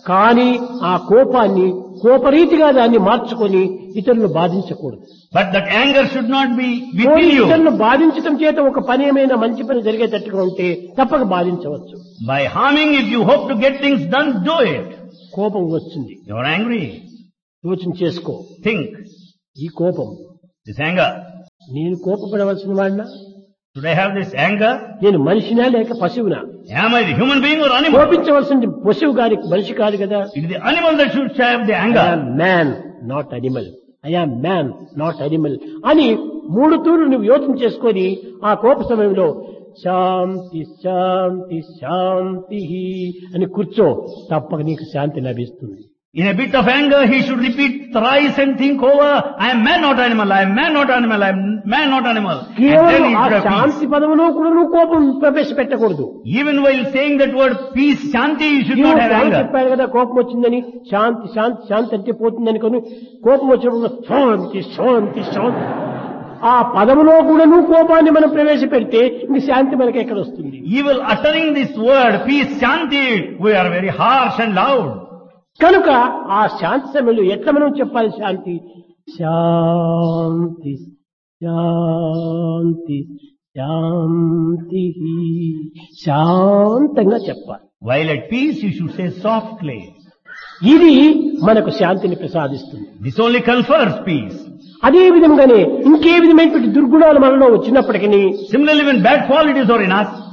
కానీ ఆ కోపాన్ని కోపరీతిగా దాన్ని మార్చుకొని ఇతరులను బాధించకూడదు. But that anger should not be within you. ఇతరులను బాధించడం చేత ఒక పని ఏమైనా మంచి పని జరిగేటట్టుగా ఉంటే తప్పక బాధించవచ్చు. By harming, if you hope to get things done, do it. కోపం వస్తుంది, You are angry. యోచన చేసుకో. Think. ఈ కోపం This anger. నేను కోపపడవలసిన వాడినా, Should I have this anger? నేను మనిషినా లేక పశువునా? Am I the human being or animal? కోపించవలసింది పశువు గారి మనిషి కాదు కదా. It is the animal that should have the I anger. Am man not animal, I am man not animal అని మూడు తూర్లు నువ్వు యోచన చేసుకొని ఆ కోప సమయంలో శాంతి శాంతి శాంతి అని కూర్చో, తప్పక నీకు శాంతి లభిస్తుంది. In a bit of anger, he should repeat thrice and think over, I am man not animal, I am man not animal, I am man not animal. And then కేవలం he ఆ should have శాంతి peace. పదములో కూడా నువ్వు కోపం ప్రవేశపెట్టకూడదు. Even while saying that word peace, shanti, you should not have Swamy anger. చెప్పాడు కదా, కోపం వచ్చిందని శాంతి శాంతి శాంతి అంటే పోతుందని కొని కోపం వచ్చినప్పుడు శాంతి శాంతి శాంతి ఆ పదములో కూడా నువ్వు కోపాన్ని మనం ప్రవేశపెడితే ఇంక శాంతి మనకి ఎక్కడ వస్తుంది? Even uttering this word, peace, shanti, we are very harsh and loud. కనుక ఆ శాంతి సమయంలో ఎట్లా మనం చెప్పాలి? శాంతి శాంతి శాంతి శాంతి శాంతంగా చెప్పాలి. While at peace, you should say softly. ఇది మనకు శాంతిని ప్రసాదిస్తుంది. This only confers peace. అదే విధంగానే ఇంకే విధమైనటువంటి దుర్గుణాలు మనలో వచ్చినప్పటికీ Similarly, when bad qualities are in us,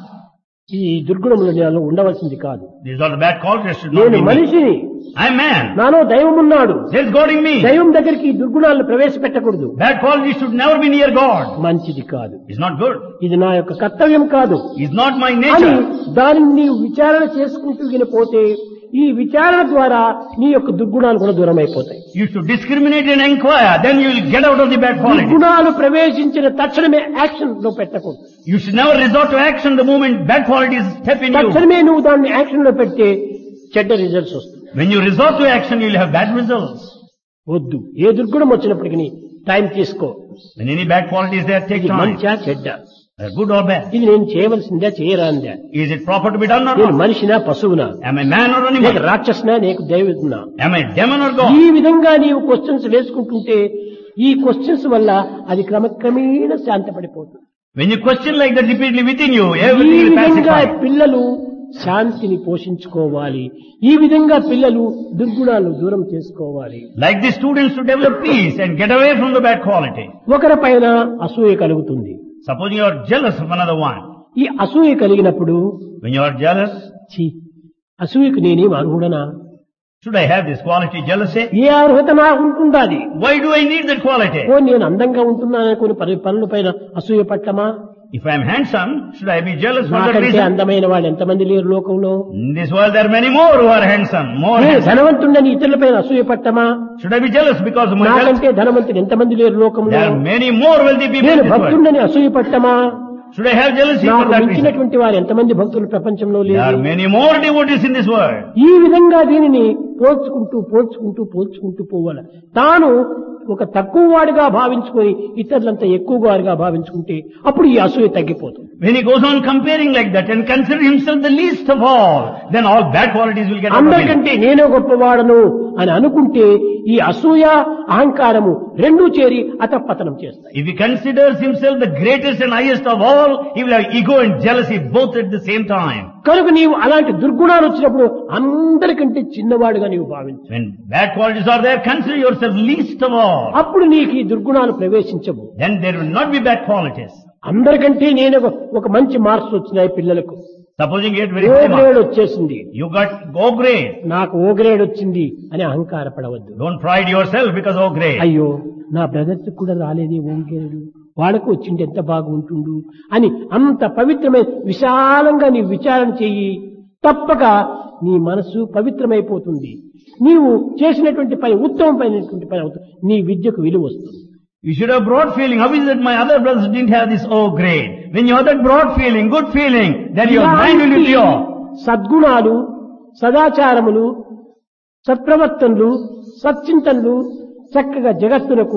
ఈ దుర్గుణములు నాలో ఉండవలసింది కాదు. these are the bad qualities should not నేను be in me. మనిషిని, I am man. నాలో దైవం ఉన్నాడు. There is God in me. దైవం దగ్గరికి ఈ దుర్గుణాలను ప్రవేశపెట్టకూడదు. Bad qualities should never be near God. మంచిది కాదు, It's not good. ఇది నా యొక్క కర్తవ్యం కాదు It's not my అని nature. దానిని నీవు విచారణ చేసుకుంటూ వినిపోతే ఈ విచారణ ద్వారా నీ యొక్క దుర్గుణాలు కూడా దూరం అయిపోతాయి. You should discriminate and inquire. Then you will get out of the bad qualities. దుర్గుణాలు ప్రవేశించిన తక్షణమే యాక్షన్ లో పెట్టకూడదు. You should never resort to action the moment bad qualities step in you. తక్షణమే నువ్వు దాన్ని యాక్షన్ లో పెడితే చెడ్డ రిజల్ట్స్ వస్తుంది. When you resort to action, you will have bad results. వద్దు, ఏ దుర్గుణం వచ్చినప్పటికీ టైం తీసుకో. When any bad qualities there, take ఇది time. మంచా చెడ్డ, They're good or bad. ఇది నేను చేయవలసిందా చేయరాందా, Is it proper to be done or నేను not? మనిషినా పశువునా, Am I man or లేక animal? రాక్షసునా లేక దైవతున్నా, Am I demon or ఈ God? విధంగా నీవు క్వశ్చన్స్ వేసుకుంటుంటే ఈ క్వశ్చన్స్ వల్ల అది క్రమక్రమేణ శాంతపడిపోతుంది. When you question like that repeatedly within you, ఈ everything will విధంగా pacify. పిల్లలు శాంతిని పోషించుకోవాలి. ఈ విధంగా పిల్లలు దుర్గుణాలను దూరం చేసుకోవాలి. Like the students to develop peace and get away from the bad quality. ఒకరి పైన అసూయ కలుగుతుంది. Suppose you are jealous of another one. ఈ అసూయ కలిగినప్పుడు When you are jealous, ఛీ, అసూయకు నేనేం అర్హుడనా, should I have this quality, jealousy? ఏ అర్హత నాకు ఉంటుందా? అది Why do I need that quality? ఓ నేను అందంగా ఉంటున్నాను కొన్ని పని- పనుల పైన అసూయ పట్టమా? If I am handsome, should I be jealous for that నాకంటే reason? అందమైన వాళ్ళు ఎంతమంది లేరు లోకంలో? In this world there are many more who are handsome, more నేను handsome. ధనవంతుడని ఇతరులపైన అసూయ పట్టమా? Should I be jealous because of my wealth? నాకంటే ధనవంతుడు ఎంతమంది లేరు లోకంలో? There are many more wealthy people నేను in this world. భక్తుడని అసూయ పట్టమా? Should I have jealousy for నాకు that reason? మించినటువంటి వారు ఎంతమంది భక్తులు ప్రపంచంలో There are లేరు? many more devotees in this world. ఈ విధంగా దీనిని పోల్చుకుంటూ పోల్చుకుంటూ పోల్చుకుంటూ పోవాలి. తాను ఒక తక్కువ వాడిగా భావించుకొని ఇతరులంతా ఎక్కువ వాడిగా భావించుకుంటే అప్పుడు ఈ అసూయ తగ్గిపోతుంది. When he goes on comparing like that and consider himself the least of all, then all bad qualities will get out of him. అందరికంటే నేనే గొప్పవాడను అని అనుకుంటే ఈ అసూయ అహంకారము రెండూ చేరి అతపతనం చేస్తాయి. If he considers himself the greatest and highest of all, he will have ego and jealousy both at the same time. కనుక నీవు అలాంటి దుర్గుణాలు వచ్చినప్పుడు అందరికంటే చిన్నవాడుగా నీవు భావించు. When bad qualities are there, consider yourself least of all. అప్పుడు నీకు ఈ దుర్గుణాలు ప్రవేశించవు. Then there will not be bad qualities. అందరికంటే నేను ఒక- ఒక మంచి మార్క్స్ వచ్చినాయి పిల్లలకు, Supposing you get very oh high grade marks, వచ్చేసింది, you got O grade. నాకు ఓ గ్రేడ్ వచ్చింది అని అహంకారపడవద్దు. Don't pride yourself because O grade. అయ్యో నా బ్రదర్స్ కూడా రాలేదే ఓ గ్రేడ్, వాళ్ళకు వచ్చింది ఎంత బాగుంటుండు అని అంత పవిత్రమైన విశాలంగా నీ విచారణ చెయ్యి. తప్పక నీ మనసు పవిత్రమైపోతుంది. నీవు చేసినటువంటి పని ఉత్తమమైనటువంటి పని అవుతుంది. నీ విద్యకు విలువ వస్తుంది. You should have broad feeling. How is it my other brothers didn't have this O grade? When you have that broad feeling, good feeling, then your mind will be ఇలాంటి pure. సద్గుణాలు, సదాచారములు, సత్ప్రవర్తనలు, సచ్చింతనలు చక్కగా జగత్తునకు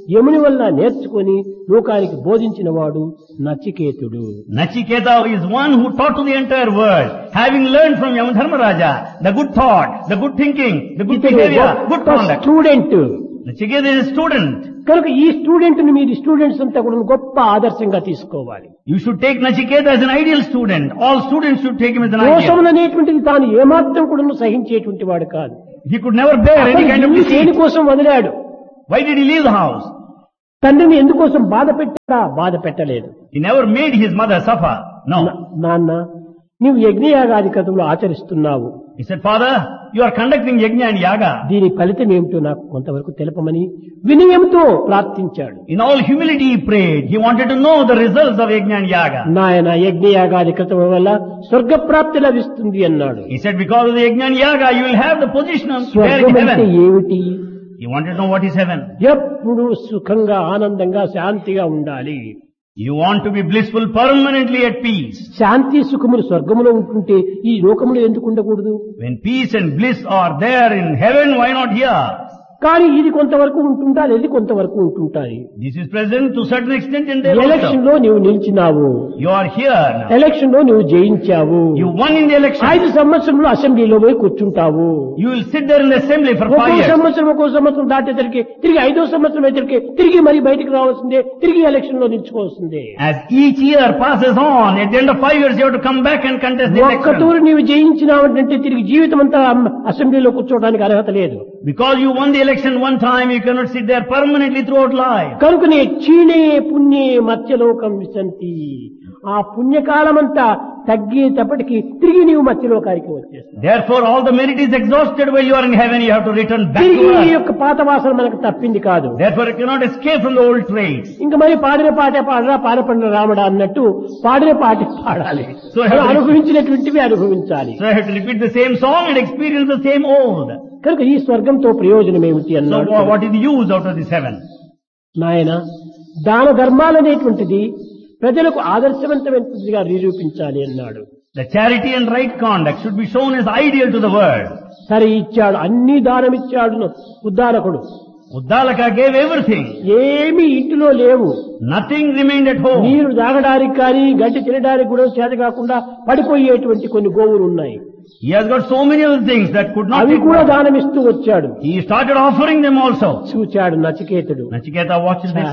యముని వల్ల నేర్చుకొని లోకానికి బోధించిన వాడు నచికేతుడు. Nachiketa is one who taught to the entire world, having learned from Yamadharmaraja the good thought, the good thinking, the good behavior, good conduct. Student. Nachiketa is a student. కనుక ఈ student ని మీరు స్టూడెంట్స్ అంతా కూడా గొప్ప ఆదర్శంగా తీసుకోవాలి. You should take Nachiketa as an ideal student. All students should take him as an ideal. దోషం అనేటువంటిది తాను ఏమాత్రం కూడా సహించేటువంటి వాడు కాదు. He could never bear any kind of deceit. దేనికోసం వదిలాడు? Why did he leave the house? తండ్రిని ఎందుకోసం బాధ పెట్టాడా? బాధ పెట్టలేదు. He never made his mother suffer. No. నాన్న, నీవు యజ్ఞయాగాది క్రతువులు ఆచరిస్తున్నావు. He said, Father, you are conducting yajna and yaga. దీని ఫలితం ఏమిటో నాకు కొంతవరకు తెలపమని వినయంతో ప్రార్థించాడు. In all humility he prayed. He wanted to know the results of yajna and yaga. నాయన, యజ్ఞయాగాది క్రతువుల వల్ల స్వర్గప్రాప్తి లభిస్తుంది అన్నాడు. He said, because of the yajna and yaga, you will have the position of there స్వర్గం in అంటే heaven. ఏమిటి? He wanted to know what is heaven. ఎప్పుడు సుఖంగా ఆనందంగా శాంతిగా ఉండాలి. You want to be blissful permanently at peace. శాంతి సుఖములు స్వర్గములో ఉంటుంటే ఈ లోకములో ఎందుకు ఉండకూడదు? When peace and bliss are there in heaven, why not here? కానీ ఇది కొంతవరకు ఉంటుంటారు, ఇది కొంతవరకు ఉంటుంటాయి. This is present to a certain extent in there election also. లో నీవు నిలిచినావు, You are here now. Election లో నువ్వు జయించావు, You won in the election. ఐదు సంవత్సరంలో అసెంబ్లీలో పోయి కూర్చుంటావు. You will sit there in the assembly for ఒక్కో five years. సంవత్సరం ఒక్కో సంవత్సరం దాటేసరికి తిరిగి ఐదో సంవత్సరం అయితే తిరిగి మరి బయటకు రావాల్సిందే, తిరిగి ఎలక్షన్ లో నిలుచుకోవాల్సిందే. As each year passes on, at the end of five years you have to come back and contest the ఒక్క election. తూరు నీవు జయించినావంటే తిరిగి జీవితం అంతా అసెంబ్లీలో కూర్చోవడానికి అర్హత లేదు. Because you won the election one time, you cannot sit there permanently throughout life. కనుకనే క్షీణే పుణ్యే మత్స్యలోకం విశంతి. ఆ పుణ్యకాలమంతా తగ్గేటప్పటికి తిరిగి నీవు మత్స్యలోకానికి వచ్చేస్తావు. Therefore all the merit is exhausted while you are in heaven, you have to return back తిరిగి to ఈ earth. యొక్క పాత వాసన మనకు తప్పింది కాదు. Therefore you cannot escape from the old traits. ఇంకా మరి పాడిన పాటే పాడరా, పాడ పండిన రామడా అన్నట్టు పాడిన పాటే పాడాలి. So I have to- అనుభవించినటువంటివి అనుభవించాలి. So I have to repeat the same song and experience the same old. కనుక ఈ స్వర్గంతో ప్రయోజనం ఏమిటి So అన్నాడు. wha- what is the use out of this heaven? నాయన, దాన ధర్మాలనేటువంటిది ప్రజలకు ఆదర్శవంతమైనదిగా నిరూపించాలి అన్నాడు. The charity and right conduct should be shown as ideal to the world. సరే ఇచ్చాడు, అన్ని దానం ఇచ్చాడు ఉద్దారకుడు. Uddalaka gave everything. ఏమీ ఇంటిలో లేవు. Nothing remained at home. నీరు తాగడానికి కానీ గడ్డి తినడానికి కూడా చేత కాకుండా పడిపోయేటువంటి కొన్ని గోవులు ఉన్నాయి. He has got so many other things that could not అవి take కూడా water. దానం ఇస్తూ వచ్చాడు. He started offering them also. చూచాడు నచికేతుడు. Nachiketa watches this.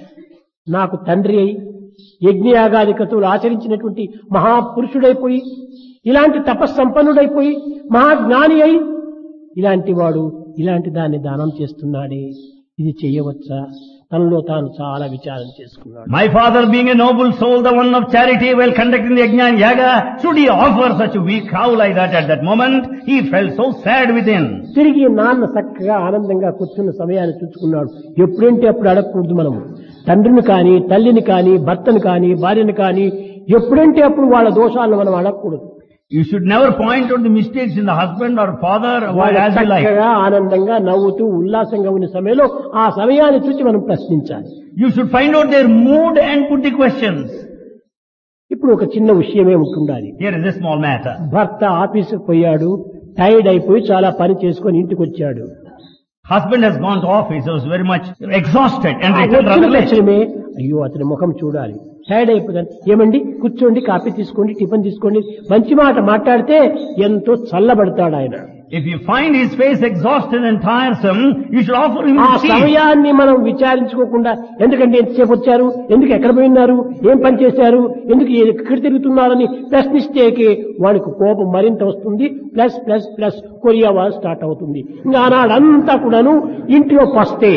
నాకు తండ్రి అయి యజ్ఞయాగాది క్రతువులు ఆచరించినటువంటి మహాపురుషుడైపోయి, ఇలాంటి తపస్సంపన్నుడైపోయి, మహాజ్ఞాని అయి, ఇలాంటి వాడు ఇలాంటి దాన్ని దానం చేస్తున్నాడే, ఇది చేయవచ్చా? తనలో తాను చాలా విచారం చేసుకున్నాడు. My father being a noble soul, the one of charity, while conducting the yajna and yaga, should he offer such a weak cow like that at that moment? He felt so sad within. తిరిగి నాన్న చక్కగా ఆనందంగా కూర్చున్న సమయాన్ని చూసుకున్నాడు. ఎప్పుడంటే అప్పుడు అడగకూడదు మనము. తండ్రిని కానీ, తల్లిని కానీ, భర్తను కానీ, భార్యను కానీ ఎప్పుడంటే అప్పుడు వాళ్ళ దోషాలను మనం అడగకూడదు. You should never point out the mistakes in the husband or father వాళ్ళు as you like. చక్కగా ఆనందంగా నవ్వుతూ ఉల్లాసంగా ఉన్న సమయంలో ఆ సమయాన్ని చూసి మనం ప్రశ్నించాలి. You should find out their mood and put the questions. ఇప్పుడు ఒక చిన్న విషయమే ఉంటుండాలి. Here is a small matter. భర్త ఆఫీసుకు పోయాడు, టైర్డ్ అయిపోయి చాలా పని చేసుకొని ఇంటికి వచ్చాడు. Husband has gone to office, was very much exhausted and ఆ returned వచ్చిన rather late. తక్షణమే అయ్యో అతని ముఖం చూడాలి, టైర్డ్ అయిపోతాను, ఏమండి కూర్చోండి, కాఫీ తీసుకోండి, టిఫిన్ తీసుకోండి, మంచి మాట మాట్లాడితే ఎంతో చల్లబడతాడు ఆయన. If you find his face exhausted and tiresome, you should offer him ఆ tea. సమయాన్ని మనం విచారించుకోకుండా ఎందుకంటే ఎంతసేపు వచ్చారు, ఎందుకు ఎక్కడ పోయినారు, ఏం పని చేశారు, ఎందుకు ఎక్కడ తిరుగుతున్నారని ప్రశ్నిస్తేకి వాడికి కోపం మరింత వస్తుంది. Plus plus plus Korea war start అవుతుంది. ఇంకా ఆనాడంతా కూడాను ఇంట్లో పస్తే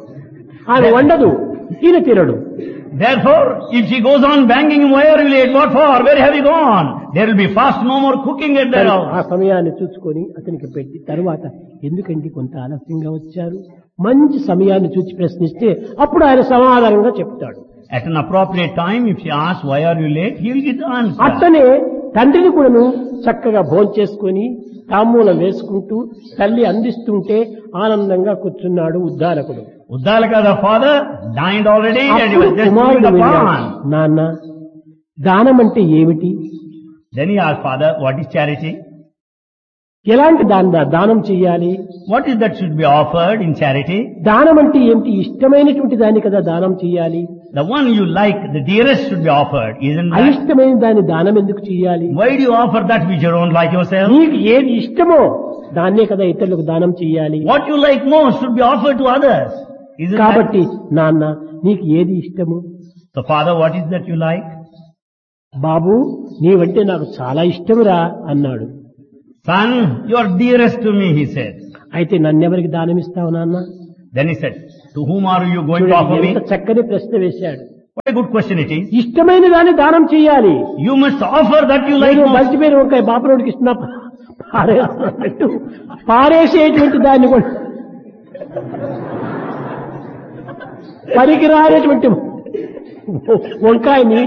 ఆమె వండదు, ఈయన తినడు. Therefore, if she goes on banging him, where will you eat? What for? Where have you gone? There will be fast, no more cooking at their ఆ house. సమయాన్ని చూసుకొని అతనికి పెట్టి తరువాత ఎందుకండి కొంత ఆలస్యంగా వచ్చారు, మంచి సమయాన్ని చూసి ప్రశ్నిస్తే అప్పుడు ఆయన సమాధానంగా చెప్తాడు. At an appropriate time, if she asks, why are you late? He will get the answer. అట్లనే తండ్రిని కూడాను చక్కగా భోంచేసుకొని తాంబూలం వేసుకుంటూ తల్లి అందిస్తుంటే ఆనందంగా కూర్చున్నాడు ఉద్దారకుడు. Uddalaka, the father, dined already and he అప్పుడు was just కుమారుడు doing the విన్నాడు, pan. నాన్న దానం అంటే ఏమిటి? Then he asked, Father, what is charity? ఎలాంటి దాన దానం చెయ్యాలి? What is that should be offered in charity? దానం అంటే ఏమిటి? ఇష్టమైనటువంటి దాన్ని కదా దానం చెయ్యాలి. The one you like, the dearest should be offered, isn't that? అయిష్టమైన దాన్ని దానం ఎందుకు చెయ్యాలి? Why do you offer that which you don't like yourself? నీకు ఏది ఇష్టమో దాన్నే కదా ఇతరులకు దానం చెయ్యాలి. What you like most should be offered to others, isn't that? కాబట్టి నాన్న నీకు ఏది ఇష్టము? So father, what is that you like? బాబు నీవంటే నాకు చాలా ఇష్టమురా అన్నాడు. Son, you are dearest to me, he said. అయితే నన్నెవరికి దానం ఇస్తావు నాన్న? Then he said, to whom are you going to offer me? ఎంత చక్కని ప్రశ్న వేశాడు. What a good question it is. ఇష్టమైన దాన్ని దానం చెయ్యాలి. You must offer that you like నేను most. మర్చిపోయిన వంకాయ బాపురోడికి ఇస్తున్నా పారేసినట్టు పారేసేటువంటి దాన్ని కూడా పనికిరానేటువంటి వంకాయని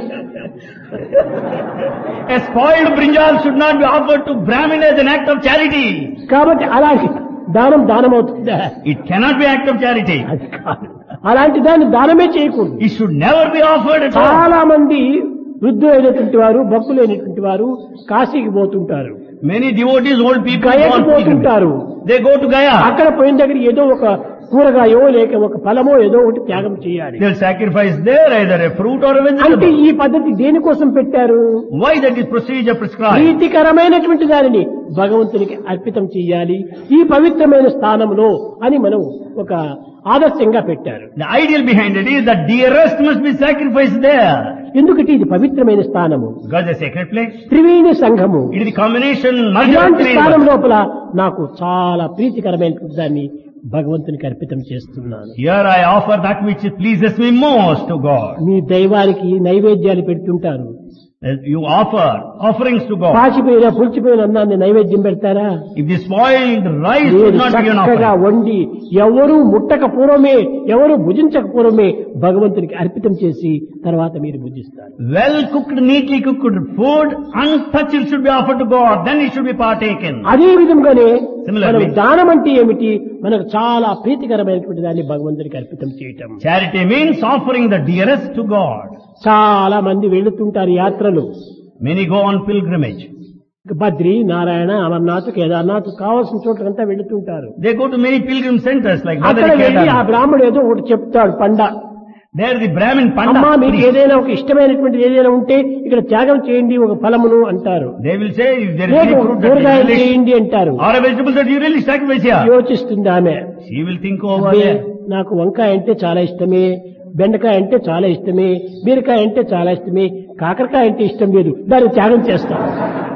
A spoiled brinjal should not be offered to Brahmin as an act of charity. కాబట్టి అలాంటి దానం దానం అవుతుందా? It cannot be act of charity. అది కాదు. అలాంటి దాన్ని దానమే చేయకూడదు. It should never be offered at all. చాలా మంది వృద్ధులైనటువంటి వారు భక్తులైనటువంటి వారు కాశీకి పోతుంటారు, Many devotees, old people, go గయకి on pilgrimage. పోతుంటారు. They go to Gaya. అక్కడ పోయిన దగ్గర ఏదో ఒక కూరగాయో లేక ఒక ఫలమో ఏదో ఒకటి త్యాగం చేయాలి. They'll sacrifice there either a fruit or a అంటే vegetable. ఈ పద్ధతి దేనికోసం పెట్టారు? Why that is procedure prescribed? ప్రీతికరమైనటువంటి దానిని భగవంతునికి అర్పితం చేయాలి ఈ పవిత్రమైన స్థానంలో అని మనం ఒక ఆదర్శంగా పెట్టారు. The ideal behind it is that dearest must be sacrificed there. ఎందుకంటే ఇది పవిత్రమైన స్థానము, Because the sacred place, Triveni సంఘము. it is the combination, merger of ఇలాంటి three స్థానం elements. లోపల నాకు చాలా ప్రీతికరమైనటువంటి దాన్ని భగవంతునికి అర్పితం చేస్తున్నాను. Here I offer that which pleases me most to God. మీ దైవానికి నైవేద్యాలు పెడుతుంటారు. You offer offerings to God. పాచిపోయిన పులిచిపోయిన అన్నాన్ని నైవేద్యం పెడతారా? If the spoiled rice మీరు would not be an చక్కగా offering, వండి ఎవరు ముట్టక పూర్వమే ఎవరు భుజించక పూర్వమే భగవంతునికి అర్పితం చేసి తర్వాత మీరు భుజిస్తారు. well cooked, neatly cooked food, untouched should be offered to God. Then it should be partaken. అదే విధంగానే Similarly, మనం దానం అంటే ఏమిటి? మనకు చాలా ప్రీతికరమైనటువంటి దాన్ని భగవంతునికి అర్పితం చేయటం. charity means offering the dearest to God. చాలా మంది వెళుతుంటారు యాత్రలు, Many go on pilgrimage. Badri, Narayana, Amarnath, Kedarnath కావాల్సిన చోట్లంతా వెళుతుంటారు. They go to many pilgrim centers like అక్కడ Badri, వెళ్ళి ఆ Kedarnath. బ్రాహ్మడు ఏదో ఒకటి చెప్తాడు పండ. There the Brahmin అమ్మా Panda మీకు priest. ఏదైనా ఒక ఇష్టమైనటువంటిది ఏదైనా ఉంటే ఇక్కడ త్యాగం చేయండి ఒక ఫలమును అంటారు, They will say if there is లేక any ఒక fruit that కూరగాయలు you really, చేయండి అంటారు. or a vegetable that you really sacrifice here. యోచిస్తుంది ఆమె, She will think over అబ్బే, there. నాకు వంకాయ అంటే చాలా ఇష్టమే, బెండకాయ అంటే చాలా ఇష్టమే, బీరకాయ అంటే చాలా ఇష్టమే, కాకరకాయ అంటే ఇష్టం లేదు, దాన్ని త్యాగం చేస్తాను.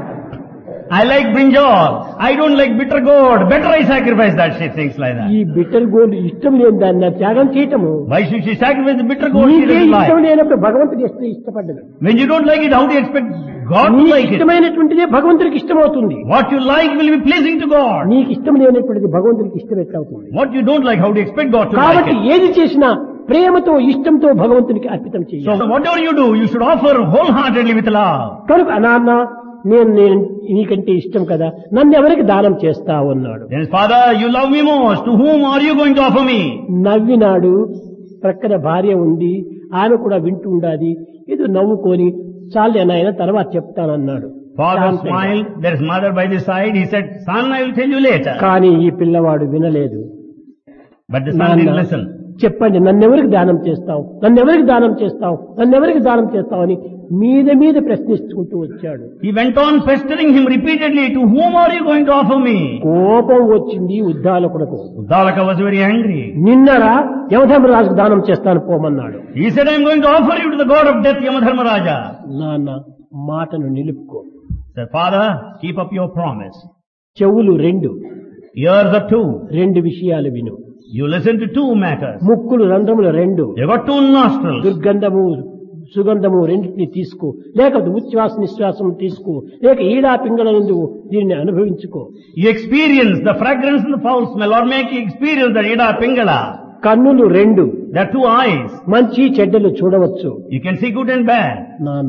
I like brinjal. I don't like bitter gourd. Better I sacrifice that. She thinks like that. ఈ బిట్టర్ గోల్డ్ ఇష్టం లేని దాన్ని నా త్యాగం చేయటము. Why should she sacrifice the bitter gourd? She నీకే doesn't ఇష్టం like. లేనప్పుడు భగవంతుడి ఇష్టం ఇష్టపడ్డదు. When you don't like it, how do you expect God to నీకు like it? ఇష్టమైనటువంటిదే భగవంతుడికి ఇష్టమవుతుంది. What you like will be pleasing to God. నీకు ఇష్టం లేనటువంటిది భగవంతుడికి ఇష్టం ఎట్లవుతుంది? What you don't like, how do you expect God to like కాబట్టి it? ఏది చేసినా ప్రేమతో ఇష్టంతో భగవంతునికి అర్పితం So చేయాలి. whatever you do, you should offer wholeheartedly with love. కనుక నాన్న నేను నేను నీకంటే ఇష్టం కదా, నన్ను ఎవరికి దానం చేస్తావు అన్నాడు. Then Father, you love me most. To whom are you going to offer me? నవ్వినాడు. ప్రక్కన భార్య ఉంది, ఆమె కూడా వింటూ ఉండాది. ఏదో నవ్వుకొని చాలే నాయన తర్వాత చెప్తానన్నాడు. Father శాంతంగా. smiled. There is mother by the side. He said, Son, I will tell you later. కానీ ఈ పిల్లవాడు వినలేదు. But the son నాన్న, didn't listen. చెప్పండి నన్నెవరికి దానం చేస్తావు, నన్నెవరికి దానం చేస్తావు, నన్నెవరికి దానం చేస్తావు అని మీద మీద ప్రశ్నించుకుంటూ వచ్చాడు. He went on pestering him repeatedly. To whom are you going to offer me? కోపం వచ్చింది ఉద్దాలకునకు. Uddalaka was very angry. నిన్నరా యమధర్మరాజుకు దానం చేస్తాను పోమన్నాడు. He said, I am going to offer you to the god of death, Yamadharmaraja. నాన్న మాటను నిలుపుకో. Said, Father, keep up your promise. చెవులు రెండు, Ears are two. రెండు విషయాలు విను. You listen to two matters. ముక్కులు రంధ్రములు రెండు, You got two nostrils. దుర్గంధము సుగంధము రెండింటిని తీసుకో, లేక ఉచ్ఛ్వాస నిశ్వాసం తీసుకో, లేక ఈడా పింగళ నుండి దీనిని అనుభవించుకో. You experience the fragrance and the foul smell, or make you experience the Ida Pingala. కన్నులు రెండు, There are two eyes. మంచి చెడ్డలు చూడవచ్చు. You can see good and bad. నాన్న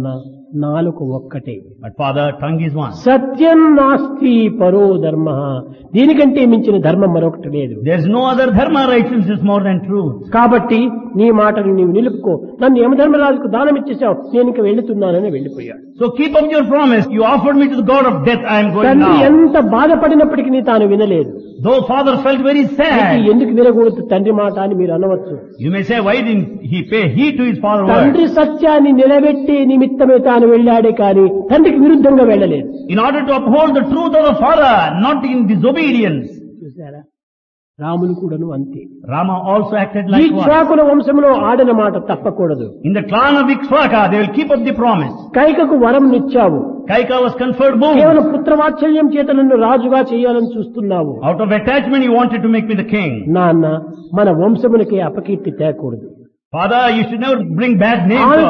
నాలుక ఒక్కటే. But Father, tongue is one. సత్యం నాస్తి పరో ధర్మ. దీనికంటే మించిన ధర్మం మరొకటి లేదు. There is no other dharma righteousness more than truth. కాబట్టి నీ మాటను నీవు నిలుపుకో. నన్ను యమధర్మరాజుకు దానం ఇచ్చేసావు, నేను ఇంక వెళ్తున్నానని వెళ్లిపోయాడు. So keep up your promise. You offered me to the God of death. I am going తండ్రి now. ఎంత బాధపడినప్పటికీ తాను వినలేదు. Though father felt very sad. ఎందుకు వినకూడదు తండ్రి మాట అని మీరు అనవచ్చు. You may say, why didn't he pay heed to his father's word? తండ్రి సత్యాన్ని నిలబెట్టే నిమిత్తమే తాను వెళ్ళాడే కానీ తండ్రికి విరుద్ధంగా వెళ్ళలేదు. In order to uphold the truth of the father, not in disobedience. చూసారా, రాముని కూడాను అంతే. Rama also acted ఈ like one. ఇక్ష్వాకుల వంశంలో ఆడిన మాట తప్పకూడదు. In the clan of Ikshvaka, they will keep up the promise. కైకకు వరం నిచ్చావు, Kaika was conferred boon. కేవలం పుత్రవాత్సల్యం చేత నన్ను రాజుగా చేయాలని చూస్తున్నావు. Out of attachment, you wanted to make me the king. నాన్న, మన వంశమునికి అపకీర్తి తేకూడదు. Father, you should never bring bad name to